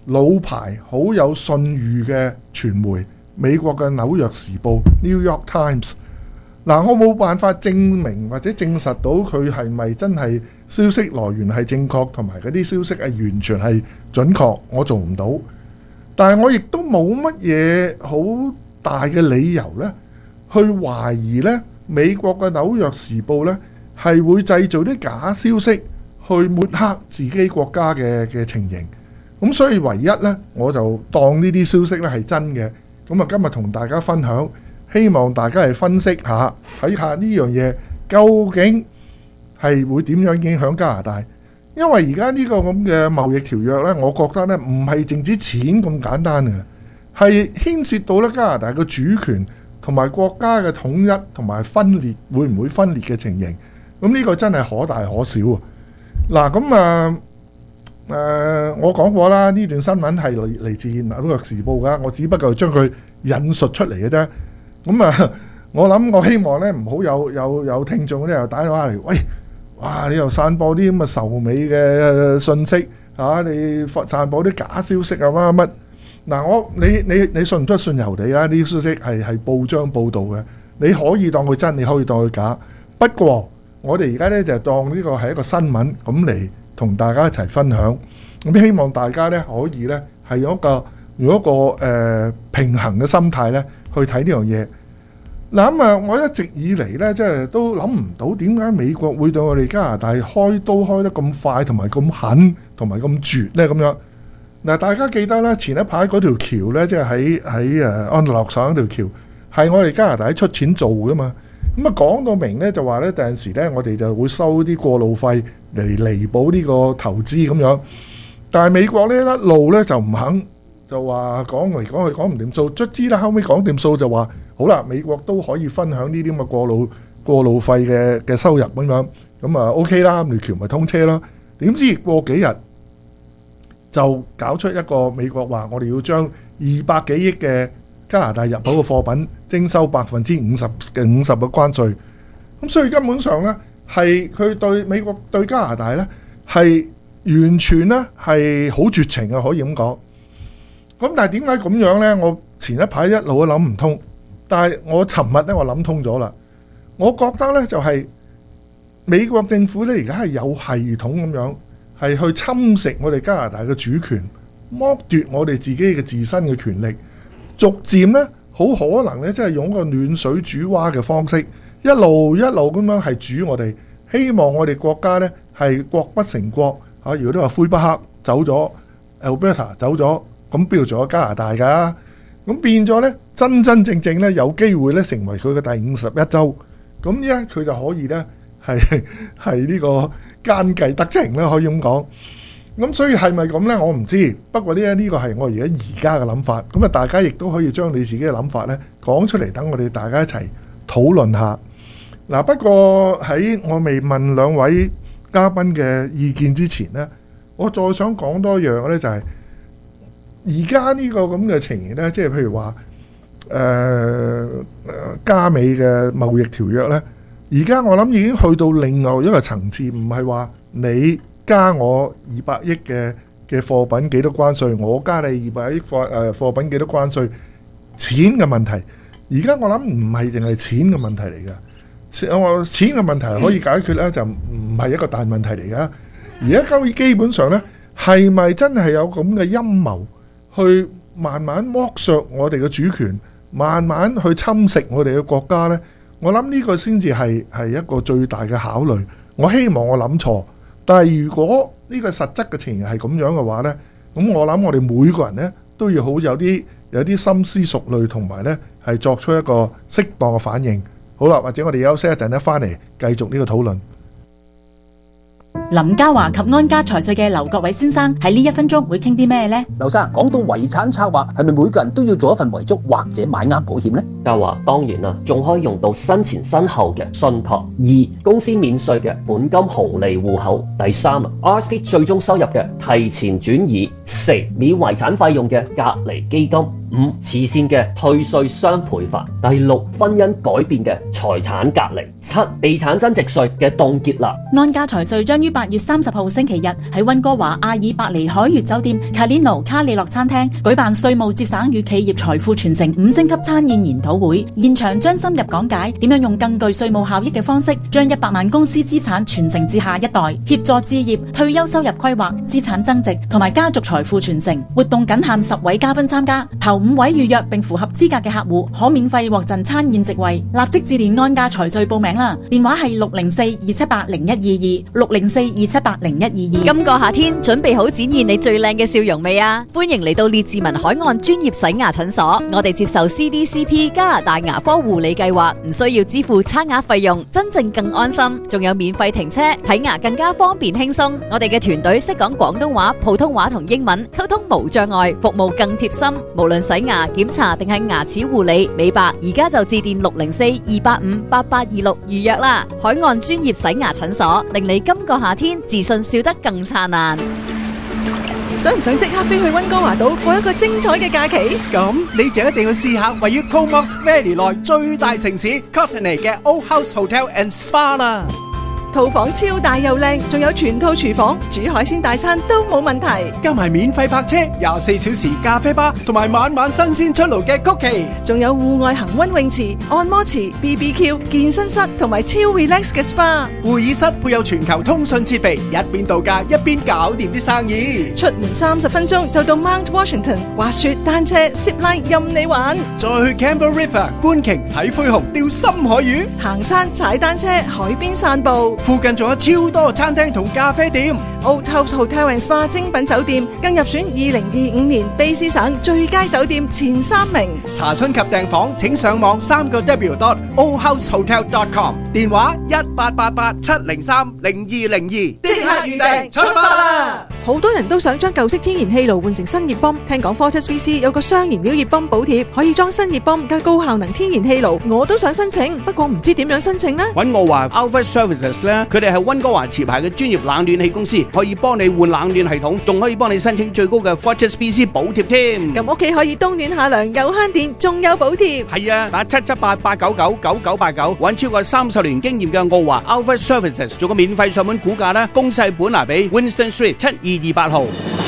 老牌好有信譽嘅傳媒，美國嘅紐約時報 New York Times。嗱，我冇辦法證明或者證實到佢係咪真係消息來源係正確，同埋嗰啲消息係完全係準確，我做唔到。但係我亦都冇乜嘢好大嘅理由呢，去懷疑呢美國嘅紐約時報呢係會製造啲假消息去抹黑自己國家嘅嘅情形。咁所以唯一呢，我就當呢啲消息呢係真嘅。咁啊，今日同大家分享。希望大家係分析下，睇下呢樣嘢究竟係會點樣影響加拿大。因為而家呢個咁嘅貿易條約呢，我覺得呢唔係淨止錢咁簡單嘅，係牽涉到咧加拿大嘅主權同埋國家嘅統一同埋分裂，會唔會分裂嘅情形。咁呢個真係可大可小啊！嗱，咁啊誒，我講過啦，呢段新聞係嚟嚟自《紐約時報》㗎，我只不過將佢引述出嚟嘅啫。咁啊，我諗我希望咧唔好有有有聽眾咧又打電話嚟，喂，哇！你又散播啲咁嘅仇美嘅信息嚇、啊，你散播啲假消息啊乜乜。嗱，我你你你信唔出信由你啦，呢啲消息係係報章報導嘅，你可以當佢真，你可以當佢假。不過我哋而家咧就當呢個係一個新聞咁嚟同大家一齊分享。咁希望大家咧可以咧係有一個用一個誒、呃、平衡嘅心態咧。去睇呢樣嘢。嗱咁啊，我一直以嚟呢，即係都諗唔到點解美國會對我哋加拿大開刀開得咁快，同埋咁狠，同埋咁絕呢？咁樣嗱，大家記得咧，前一排嗰條橋呢，即係喺喺誒安大略省嗰條橋，係我哋加拿大出錢做噶嘛。咁啊講到明呢，就話呢，第陣時呢，我哋就會收啲過路費嚟彌補呢個投資咁樣。但係美國呢一路呢，就唔肯。就話講嚟講去講唔掂數，卒之啦，後尾講掂數就話好啦，美國都可以分享呢啲咁嘅過路過路費嘅嘅收入咁樣，咁啊 OK 啦，條橋咪通車咯。點知過幾日就搞出一個美國話，我哋要將二百幾億嘅加拿大入口嘅貨品徵收百分之五十嘅五十嘅關稅。咁所以根本上呢，係佢對美國對加拿大呢，係完全呢係好絕情嘅，可以咁講。咁但係點解咁樣呢？我前一排一路都諗唔通，但係我尋日咧我諗通咗啦。我覺得呢，就係美國政府呢，而家係有系統咁樣係去侵蝕我哋加拿大嘅主權，剝奪我哋自己嘅自身嘅權力，逐漸呢，好可能呢，即係用個暖水煮蛙嘅方式，一路一路咁樣係煮我哋，希望我哋國家呢，係國不成國嚇。如果都話魁北克走咗 ，Alberta 走咗。咁邊度仲有加拿大㗎？咁變咗呢，真真正正呢，有機會呢成為佢嘅第五十一州。咁呢，佢就可以呢，係係呢個奸計得逞啦，可以咁講。咁所以係咪咁呢？我唔知。不過呢，呢個係我而家而家嘅諗法。咁啊，大家亦都可以將你自己嘅諗法呢講出嚟，等我哋大家一齊討論下。嗱，不過喺我未問兩位嘉賓嘅意見之前呢，我再想講多一樣呢，就係、是。而家呢個咁嘅情形呢，即係譬如話誒、呃、加美嘅貿易條約呢，而家我諗已經去到另外一個層次，唔係話你加我二百億嘅嘅貨品幾多關稅，我加你二百億貨誒貨品幾多關稅，錢嘅問題。而家我諗唔係淨係錢嘅問題嚟㗎，我錢嘅問題可以解決呢，就唔係一個大問題嚟㗎。而家交易基本上呢，係咪真係有咁嘅陰謀？去慢慢剝削我哋嘅主權，慢慢去侵蝕我哋嘅國家呢。我諗呢個先至係係一個最大嘅考慮。我希望我諗錯，但係如果呢個實質嘅情形係咁樣嘅話呢，咁我諗我哋每個人呢都要好有啲有啲深思熟慮，同埋呢係作出一個適當嘅反應。好啦，或者我哋休息一陣呢，翻嚟繼續呢個討論。 林嘉華及安家財稅嘅劉國偉先生喺呢一分鐘會傾啲咩呢？ 劉生講到遺產策劃，係咪每個人都要做一份遺囑或者買啱保險呢？ 嘉華當然啦，仲可以用到生前身後嘅信託。二、公司免稅嘅本金紅利戶口。第三啊 ，R S P 最終收入嘅提前轉移。四、免遺產費用嘅隔離基金。五、慈善嘅退稅雙倍法。第六、婚姻改變嘅財產隔離。七、地產增值稅嘅凍結啦。 安家財稅將於八月三十號星期日喺溫哥華阿爾伯尼海悅酒店卡列諾卡里諾餐廳舉辦稅務節省與企業財富傳承五星級餐宴研討會，現場將深入講解點樣用更具稅務效益嘅方式，將一百萬公司資產傳承至下一代，協助置業、退休收入規劃、資產增值同埋家族財富傳承。活動僅限十位嘉賓參加，頭五位預約並符合資格嘅客戶可免費獲贈餐宴席位。立即致電安家財稅報名啦，電話係六零四二七八零一二二六零四二七八零一二二。 今個夏天準備好展現你最靚嘅笑容未啊？歡迎嚟到列治文海岸專業洗牙診所，我哋接受 C D C P 加拿大牙科護理計劃，唔需要支付差額費用，真正更安心，仲有免費停車，睇牙更加方便輕鬆。我哋嘅團隊識講廣東話、普通話同英文，溝通無障礙，服務更貼心。無論洗牙、檢查定係牙齒護理、美白，而家就致電六零四二八五八八二六預約啦。海岸專業洗牙診所，令你今個夏天自信笑得更燦爛。 想唔想即刻飛去溫哥華島過一個精彩嘅假期？ 咁你就一定要試下位於 Comox Valley 內最大城市 Courtenay 嘅 Old House Hotel and Spa 啦。 套房超大又靚，仲有全套廚房，煮海鮮大餐都冇問題。 加埋免費泊車、廿四小時咖啡吧，同埋晚晚新鮮出爐嘅曲奇， 仲有戶外恒溫泳池、按摩池、B B Q、健身室同埋超 relax 嘅 S P A。 會議室配有全球通訊設備，一邊度假一邊搞掂啲生意。 出門三十分鐘就到 Mount Washington， 滑雪、單車、zip line 任你玩。 再去 Campbell River 觀鯨、睇灰熊、釣深海魚， 行山、踩單車、海邊散步。 附近仲有超多餐廳同咖啡店。 Old House Hotel and Spa 精品酒店更入選二零二五年卑詩省最佳酒店前三名。 查詢及訂房請上網三個 W dot old house hotel dot com， 電話一八八八七零三零二零二，即刻預訂出發啦！ 好多人都想將舊式天然氣爐換成新熱泵，聽講 Fortis B C 有個雙燃料熱泵補貼，可以裝新熱泵加高效能天然氣爐，我都想申請，不過唔知點樣申請呢？ 揾我話 Alpha Services 咧，佢哋係溫哥華持牌嘅專業冷暖氣公司，可以幫你換冷暖系統，仲可以幫你申請最高嘅 Fortis B C 補貼添。 咁屋企可以冬暖夏涼，又慳電，仲有補貼。 係啊，打七七八八九九九九八九，揾超過三十年經驗嘅澳華 Alpha Services 做個免費上門估價啦，公細本拿比 Winston Street 七二二八號。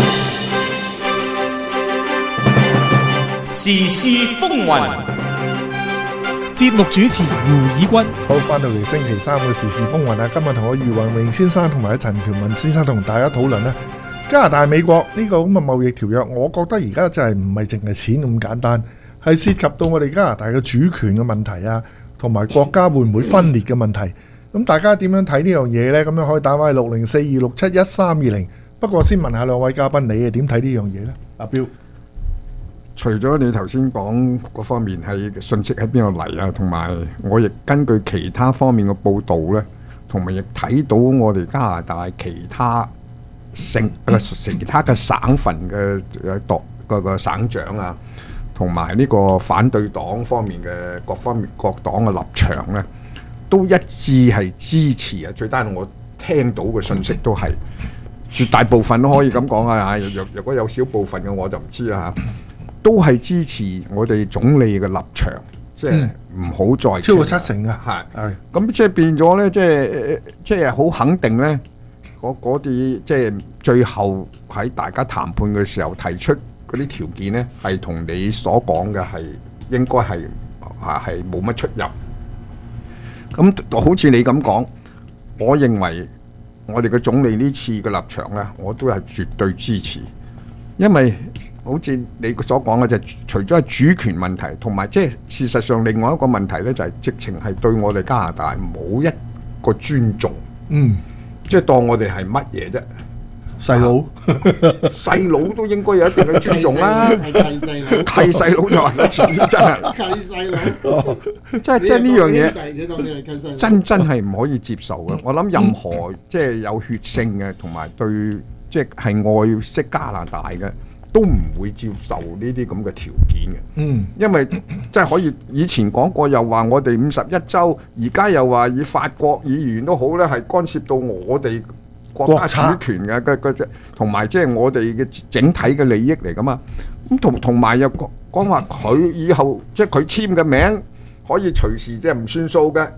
時事風雲，節目主持胡以軍。 好，翻到嚟星期三嘅時事風雲啊！今日同我余宏榮先生同埋陳權文先生同大家討論咧，加拿大美國呢個咁嘅貿易條約，我覺得而家真係唔係淨係錢咁簡單，係涉及到我哋加拿大嘅主權嘅問題啊，同埋國家會唔會分裂嘅問題。咁大家點樣睇呢樣嘢呢？咁樣可以打翻去六零四二六七一三二零。不過先問下兩位嘉賓，你係點睇呢樣嘢呢？阿彪， 除咗你頭先講嗰方面係信息喺邊度嚟啊，同埋我亦根據其他方面嘅報導呢，同埋亦睇到我哋加拿大其他省、呃、其他嘅省份嘅誒黨個個省長啊，同埋呢個反對黨方面嘅各方面各黨嘅立場呢，都一致係支持啊！最單我聽到嘅信息都係。絕大部分都可以咁講啊！若若果有少部分嘅我就唔知啦嚇，都係支持我哋總理嘅立場，即係唔好再超過七成啊！ 係係咁即係變咗咧，即係即係好肯定咧，嗰嗰啲即係最後喺大家談判嘅時候提出嗰啲條件咧，係同你所講嘅係應該係啊係冇乜出入。咁好似你咁講，我認為。我哋嘅總理呢次嘅立場呢，我都係絕對支持，因為好似你所講嘅就除咗係主權問題，同埋即係事實上另外一個問題呢，就係直情係對我哋加拿大冇一個尊重， 嗯， 即係當我哋係乜嘢啫？ 細佬， 細佬都應該有一定嘅尊重啦。 契細佬， 契細佬就係錢真係。 契細佬， 即係即係呢樣嘢，真真係唔可以接受嘅。我諗任何即係有血性嘅，同埋對即係係愛惜加拿大嘅，都唔會接受呢啲咁嘅條件嘅。嗯，因為即係可以以前講過，又話我哋五十一州，而家又話以法國議員都好咧，係干涉到我哋國家主權嘅嘅嘅，同埋即係我哋嘅整體嘅利益嚟噶嘛。咁同同埋又講講話佢以後即係佢簽嘅名可以隨時即係唔算數嘅。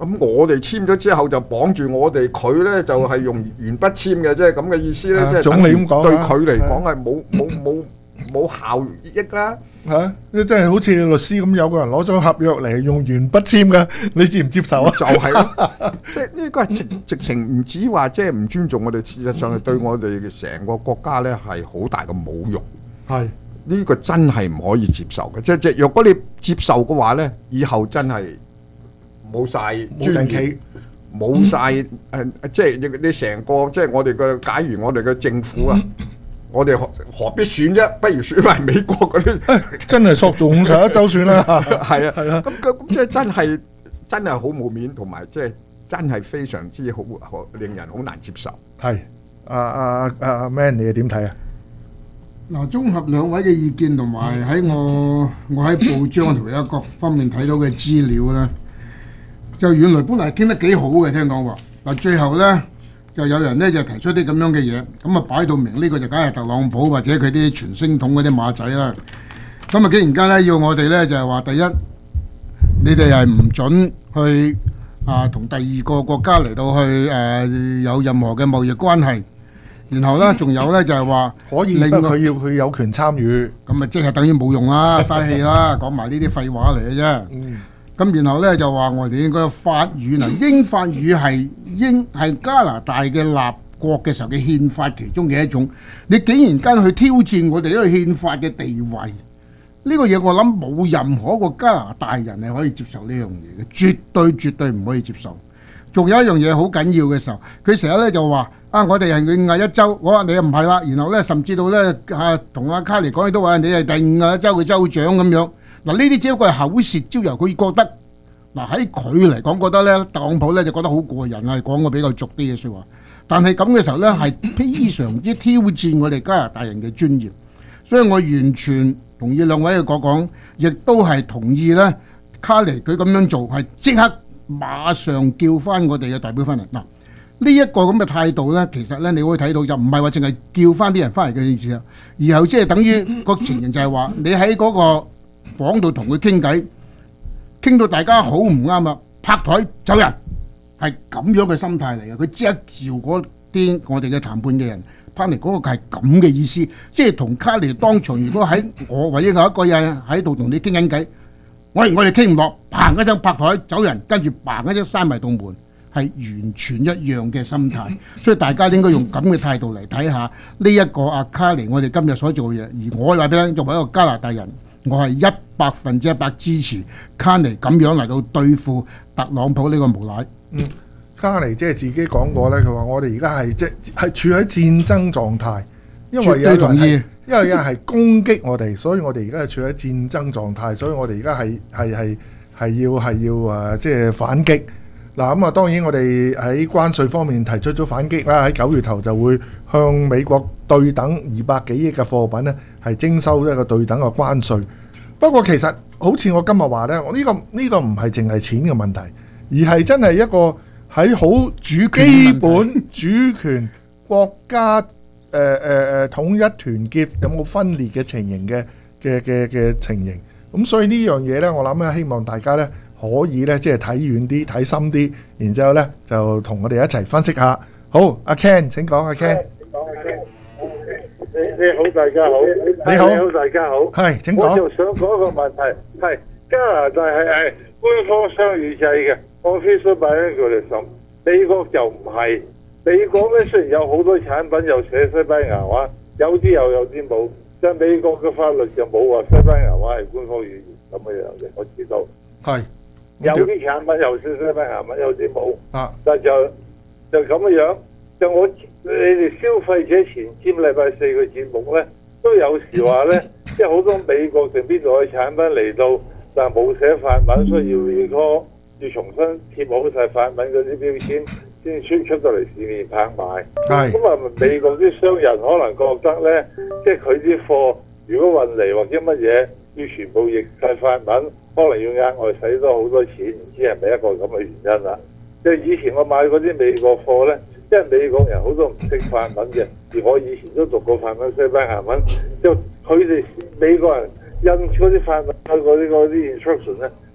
咁我哋簽咗之後就綁住我哋，佢咧就係用鉛筆簽嘅，即係咁嘅意思咧，即係總理咁講對佢嚟講係冇冇冇冇效益啦。 嚇！即係好似律師咁，有個人攞咗合約嚟用鉛筆簽嘅，你接唔接受啊？ 就係咯，即係呢個係直直情唔止話即係唔尊重我哋，事實上係對我哋嘅成個國家咧係好大嘅侮辱。 係呢個真係唔可以接受嘅，即係即係若果你接受嘅話咧，以後真係冇曬尊嚴，冇曬誒，即係你你成個即係我哋嘅，假如我哋嘅政府啊。我哋何何必選啫？不如選埋美國嗰啲， 真係索中上一周選啦。 係啊，係啊。咁咁即係真係真係好冇面，同埋即係真係非常之好，好令人好難接受。 係，阿阿阿 Man， 你又點睇啊？ 嗱，綜合兩位嘅意見同埋喺我我喺報章同埋各方面睇到嘅資料咧，就原來本來傾得幾好嘅，聽講話嗱，最後咧。就有人咧就提出啲咁樣嘅嘢，咁啊擺到明呢個就梗係特朗普或者佢啲傳聲筒嗰啲馬仔啦。咁啊，竟然間咧要我哋咧就係話，第一，你哋係唔準去啊同第二個國家嚟到去誒有任何嘅貿易關係。然後咧仲有咧就係話可以，不過佢要佢有權參與， 咁啊即係等於冇用啦，嘥氣啦，講埋呢啲廢話嚟嘅啫。 嗯。 咁然後咧就話我哋應該法語嗱，英法語係英係加拿大嘅立國嘅時候嘅憲法其中嘅一種。你竟然間去挑戰我哋呢個憲法嘅地位，呢個嘢我諗冇任何一個加拿大人係可以接受呢樣嘢嘅，絕對絕對唔可以接受。仲有一樣嘢好緊要嘅時候，佢成日咧就話啊，我哋係五十一州，我話你又唔係啦。然後咧甚至到咧啊同阿卡尼講，都話你係第五十一州嘅州長咁樣。嗱，呢啲只不過係口舌招搖，佢覺得嗱喺佢嚟講，覺得咧特朗普咧就覺得好過癮啊，講個比較俗啲嘅説話。但係咁嘅時候咧，係非常之挑戰我哋加拿大人嘅尊嚴。所以我完全同意兩位嘅講講，亦都係同意咧卡尼佢咁樣做係即刻馬上叫翻我哋嘅代表翻嚟。嗱，呢一個咁嘅態度咧，其實咧你可以睇到就唔係話淨係叫翻啲人翻嚟嘅意思啊，而係即係等於個情形就係話你喺嗰個房度同佢傾偈，傾到大家好唔啱啊，拍台走人，係咁樣嘅心態嚟嘅。佢即刻召嗰啲我哋嘅談判嘅人翻嚟，嗰個係咁嘅意思，即係同卡尼當場，如果喺我或者有一個人喺度同你傾緊偈，我我哋傾唔落，砰一聲拍台走人，跟住砰一聲閂埋道門，係完全一樣嘅心態。所以大家應該用咁嘅態度嚟睇下呢一個阿卡尼我哋今日所做嘅嘢。而我話俾你聽，作為一個加拿大人，我係一百分之一百支持卡尼咁樣嚟到對付特朗普呢個無賴。 嗯，卡尼即係自己講過咧，佢話我哋而家係即係處喺戰爭狀態，因為有人係因為有人係攻擊我哋，所以我哋而家係處喺戰爭狀態，所以我哋而家係係係係要係要誒即係反擊。嗱咁啊，當然我哋喺關稅方面提出咗反擊啦，喺九月頭就會向美國對等二百幾億嘅貨品呢係徵收一個對等嘅關稅。不過其實好似我今日話呢，我呢個呢個唔係淨係錢嘅問題，而係真係一個喺好主基本主權國家誒誒誒統一團結有冇分裂嘅情形嘅嘅嘅嘅情形。咁所以呢樣嘢呢，我諗咧希望大家呢。可以咧，即係睇遠啲、睇深啲，然之後咧就同我哋一齊分析下。好，阿 Ken 請講，阿 Ken。 你你好，大家好。 你好， 你好，大家好。 係請講。 我就想講一個問題，係加拿大係係官方雙語制嘅 official bilingualism，美國就唔係。美國咧雖然有好多產品又寫西班牙話，有啲又有啲冇，但係美國嘅法律就冇話西班牙話係官方語言咁嘅樣嘅，我知道。 係， 有啲產品又寫西班牙文，有啲冇。 啊， 但就就咁嘅樣。就我你哋消費者前瞻禮拜四個節目咧，都有時話咧，即係好多美國定邊度嘅產品嚟到，但係冇寫法文，所以要 recall 要重新貼好晒法文嗰啲標籤，先出出到嚟市面拍賣。 係。 咁啊，美國啲商人可能覺得咧，即係佢啲貨如果運嚟或者乜嘢，要全部譯晒法文。可能要額外使多好多錢，唔知係咪一個咁嘅原因啦。即係以前我買嗰啲美國貨呢，因為美國人好多唔識法文嘅，而我以前都讀過法文、西班牙文，就佢哋美國人印嗰啲法文、嗰啲嗰啲 instruction 呢，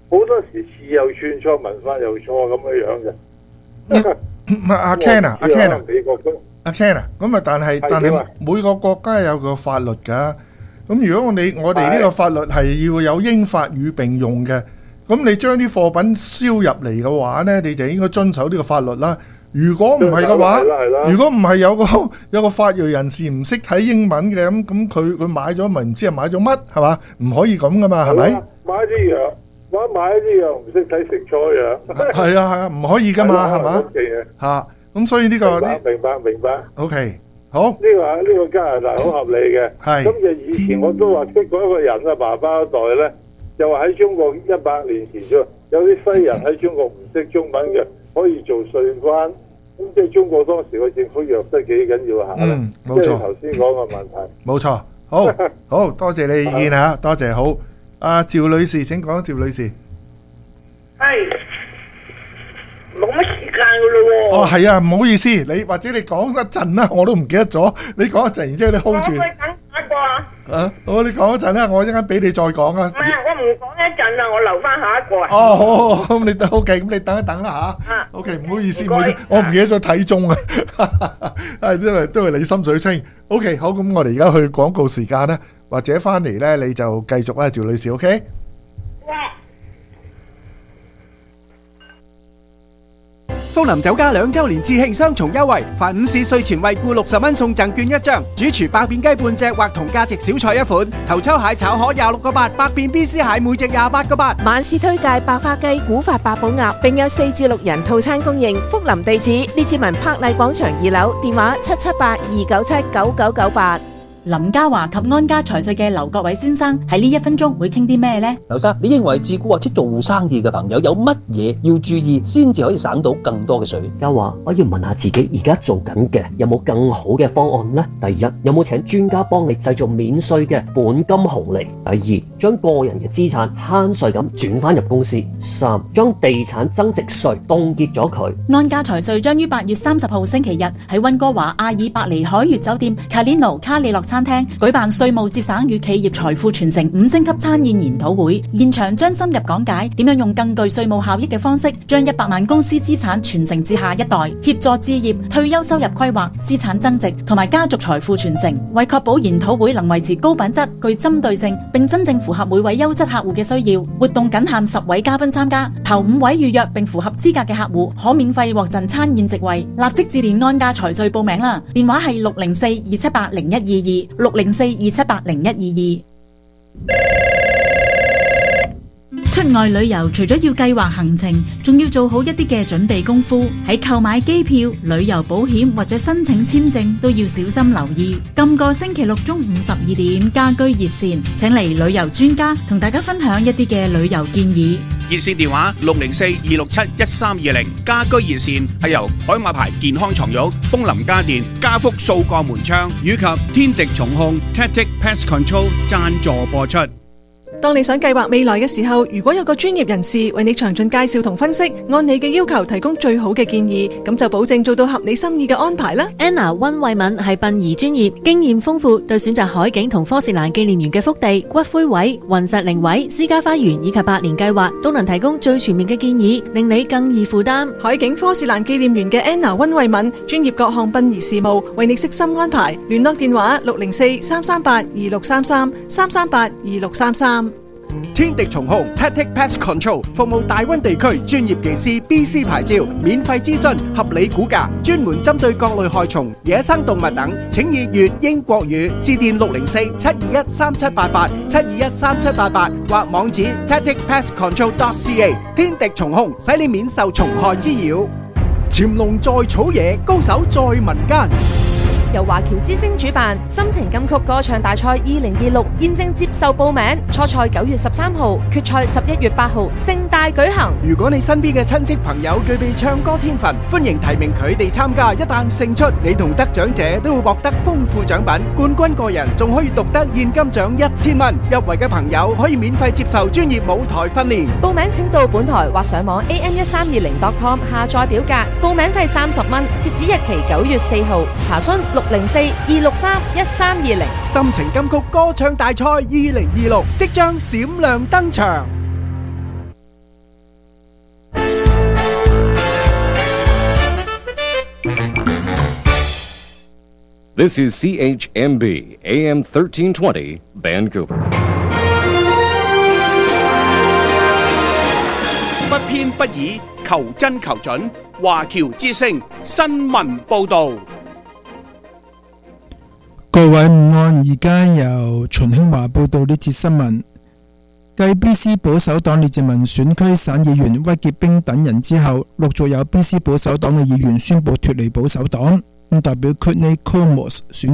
好多時字又串錯，文法又錯咁樣樣嘅。 唔係阿 Ken 啊，阿 Ken 啊， 美國都阿 Ken 啊，咁啊，但係但係係點啊每個國家有個法律㗎。咁如果我哋我哋呢個法律係要有英法語並用嘅，咁你將啲貨品銷入嚟嘅話呢，你就應該遵守呢個法律啦。如果唔係嘅話係啦係啦， 如果唔係有個有個法裔人士唔識睇英文嘅，咁咁佢佢買咗咪唔知係買咗乜係嘛？唔可以咁噶嘛，係咪？ 買啲藥，買買啲藥唔識睇食錯藥。 係啊係啊，唔可以噶嘛，係嘛？ 好勁嘅嚇，咁所以呢個明白明白明白。 OK 好。 呢個呢個加拿大好合理嘅。 係咁就以前我都話識過一個人啊，爸爸嗰代咧，就話喺中國一百年前啫，有啲西人喺中國唔識中文嘅，可以做稅關。咁即係中國當時個政府弱得幾緊要下咧。 嗯冇錯即係頭先講嘅問題。 冇錯，好好多謝你意見嚇，多謝好。阿趙女士請講，趙女士。 係冇乜時間噶咯喎。 哦，係啊，唔好意思，你或者你講一陣啦，我都唔記得咗。你講一陣，然之後你 hold 住。 我可以等下一個啊。 啊，好，你講一陣啦，我一陣間俾你再講啊。 唔係，我唔講一陣啦，我留翻下一個啊。 哦，好好好，咁你等 OK，咁你等一等啦吓。 啊 OK，唔好意思，唔好意思，我唔記得咗睇鐘啊。係因為都係你心水清。OK，好，咁我哋而家去廣告時間啦，或者翻嚟咧你就繼續啦，趙女士 OK。 福林酒家兩週年致慶雙重優惠，凡午市稅前惠顧六十蚊送贈券一張，主廚百變雞半隻或同價值小菜一款，頭抽蟹炒河廿六個八，百變 B C 蟹每隻廿八個八。 晚市推介百花雞、古法八寶鴨，並有四至六人套餐供應。福林地址：列治文柏麗廣場二樓，電話七七八二九七九九九八。 林家華及安家財稅嘅劉國偉先生喺呢一分鐘會傾啲咩呢？ 劉生，你認為自雇或者做生意嘅朋友有乜嘢要注意，先至可以省到更多嘅稅？ 家華，我要問下自己而家做緊嘅有冇更好嘅方案呢？第一，有冇請專家幫你製造免稅嘅本金紅利？第二，將個人嘅資產慳稅咁轉翻入公司？三，將地產增值稅凍結咗佢。 安家財稅將於八月三十號星期日喺溫哥華阿爾伯尼海悅酒店 Calino 卡里諾餐廳舉辦稅務節省與企業財富傳承五星級餐宴研討會，現場將深入講解點樣用更具稅務效益嘅方式，將一百萬公司資產傳承至下一代，協助置業、退休收入規劃、資產增值同埋家族財富傳承。為確保研討會能維持高品質、具針對性，並真正符合每位優質客戶嘅需要，活動僅限十位嘉賓參加，頭五位預約並符合資格嘅客戶可免費獲贈餐宴席位。立即致電安家財稅報名啦，電話係六零四二七八零一二二六零四二七八零一二二。出外旅遊除咗要計劃行程，仲要做好一啲嘅準備功夫。喺購買機票、旅遊保險或者申請簽證都要小心留意。今個星期六中午十二點，家居熱線請嚟旅遊專家同大家分享一啲嘅旅遊建議。 熱線電話六零四二六七一三二零，家居熱線係由海馬牌健康床褥、風林家電、家福數個門窗以及天敵蟲控 Tactic Pest Control 贊助播出。 當你想計劃未來嘅時候，如果有個專業人士為你詳盡介紹同分析，按你嘅要求提供最好嘅建議，咁就保證做到合你心意嘅安排啦。 Anna 溫慧敏係殯儀專業，經驗豐富，對選擇海景同科士蘭紀念園嘅福地、骨灰位、雲石靈位、私家花園以及百年計劃，都能提供最全面嘅建議，令你更易負擔。 海景科士蘭紀念園嘅 Anna 溫慧敏，專業各項殯儀事務，為你悉心安排。聯絡電話六零四三三八二六三三三三八二六三三。 天敵蟲控 Tactic Pest Control 服務大溫地區專業技師 B C 牌照，免費諮詢，合理估價，專門針對各類害蟲、野生動物等，請以粵英國語致電六零四七二一三七八八七二一三七八八或網址 tactic pest control dot c a。 天敵蟲控使你免受蟲害滋擾。潛龍在草野，高手在民間。 由華僑之星主辦心情金曲歌唱大賽二零二六現正接受報名，初賽九月十三號，決賽十一月八號，盛大舉行。 如果你身邊嘅親戚朋友具備唱歌天分，歡迎提名佢哋參加。一旦勝出，你同得獎者都會獲得豐富獎品，冠軍個人仲可以獨得現金獎一千蚊。入圍嘅朋友可以免費接受專業舞台訓練。 報名請到本台或上網 a m 一三二零 dot com 下載表格，報名費三十蚊，截止日期九月四號。查詢六零四二六三一三二零。 心情金曲歌唱大賽二零二六即將閃亮登場。 This is C H M B A M thirteen twenty Vancouver. 不偏不倚，求真求準。華僑之聲新聞報導。 各位午安，而家由秦興華報道呢節新聞。繼 B C 保守黨列治文選區省議員屈傑冰等人之後，陸續有 B C 保守黨嘅議員宣布脱離保守黨，咁代表 Courtney Coleman 選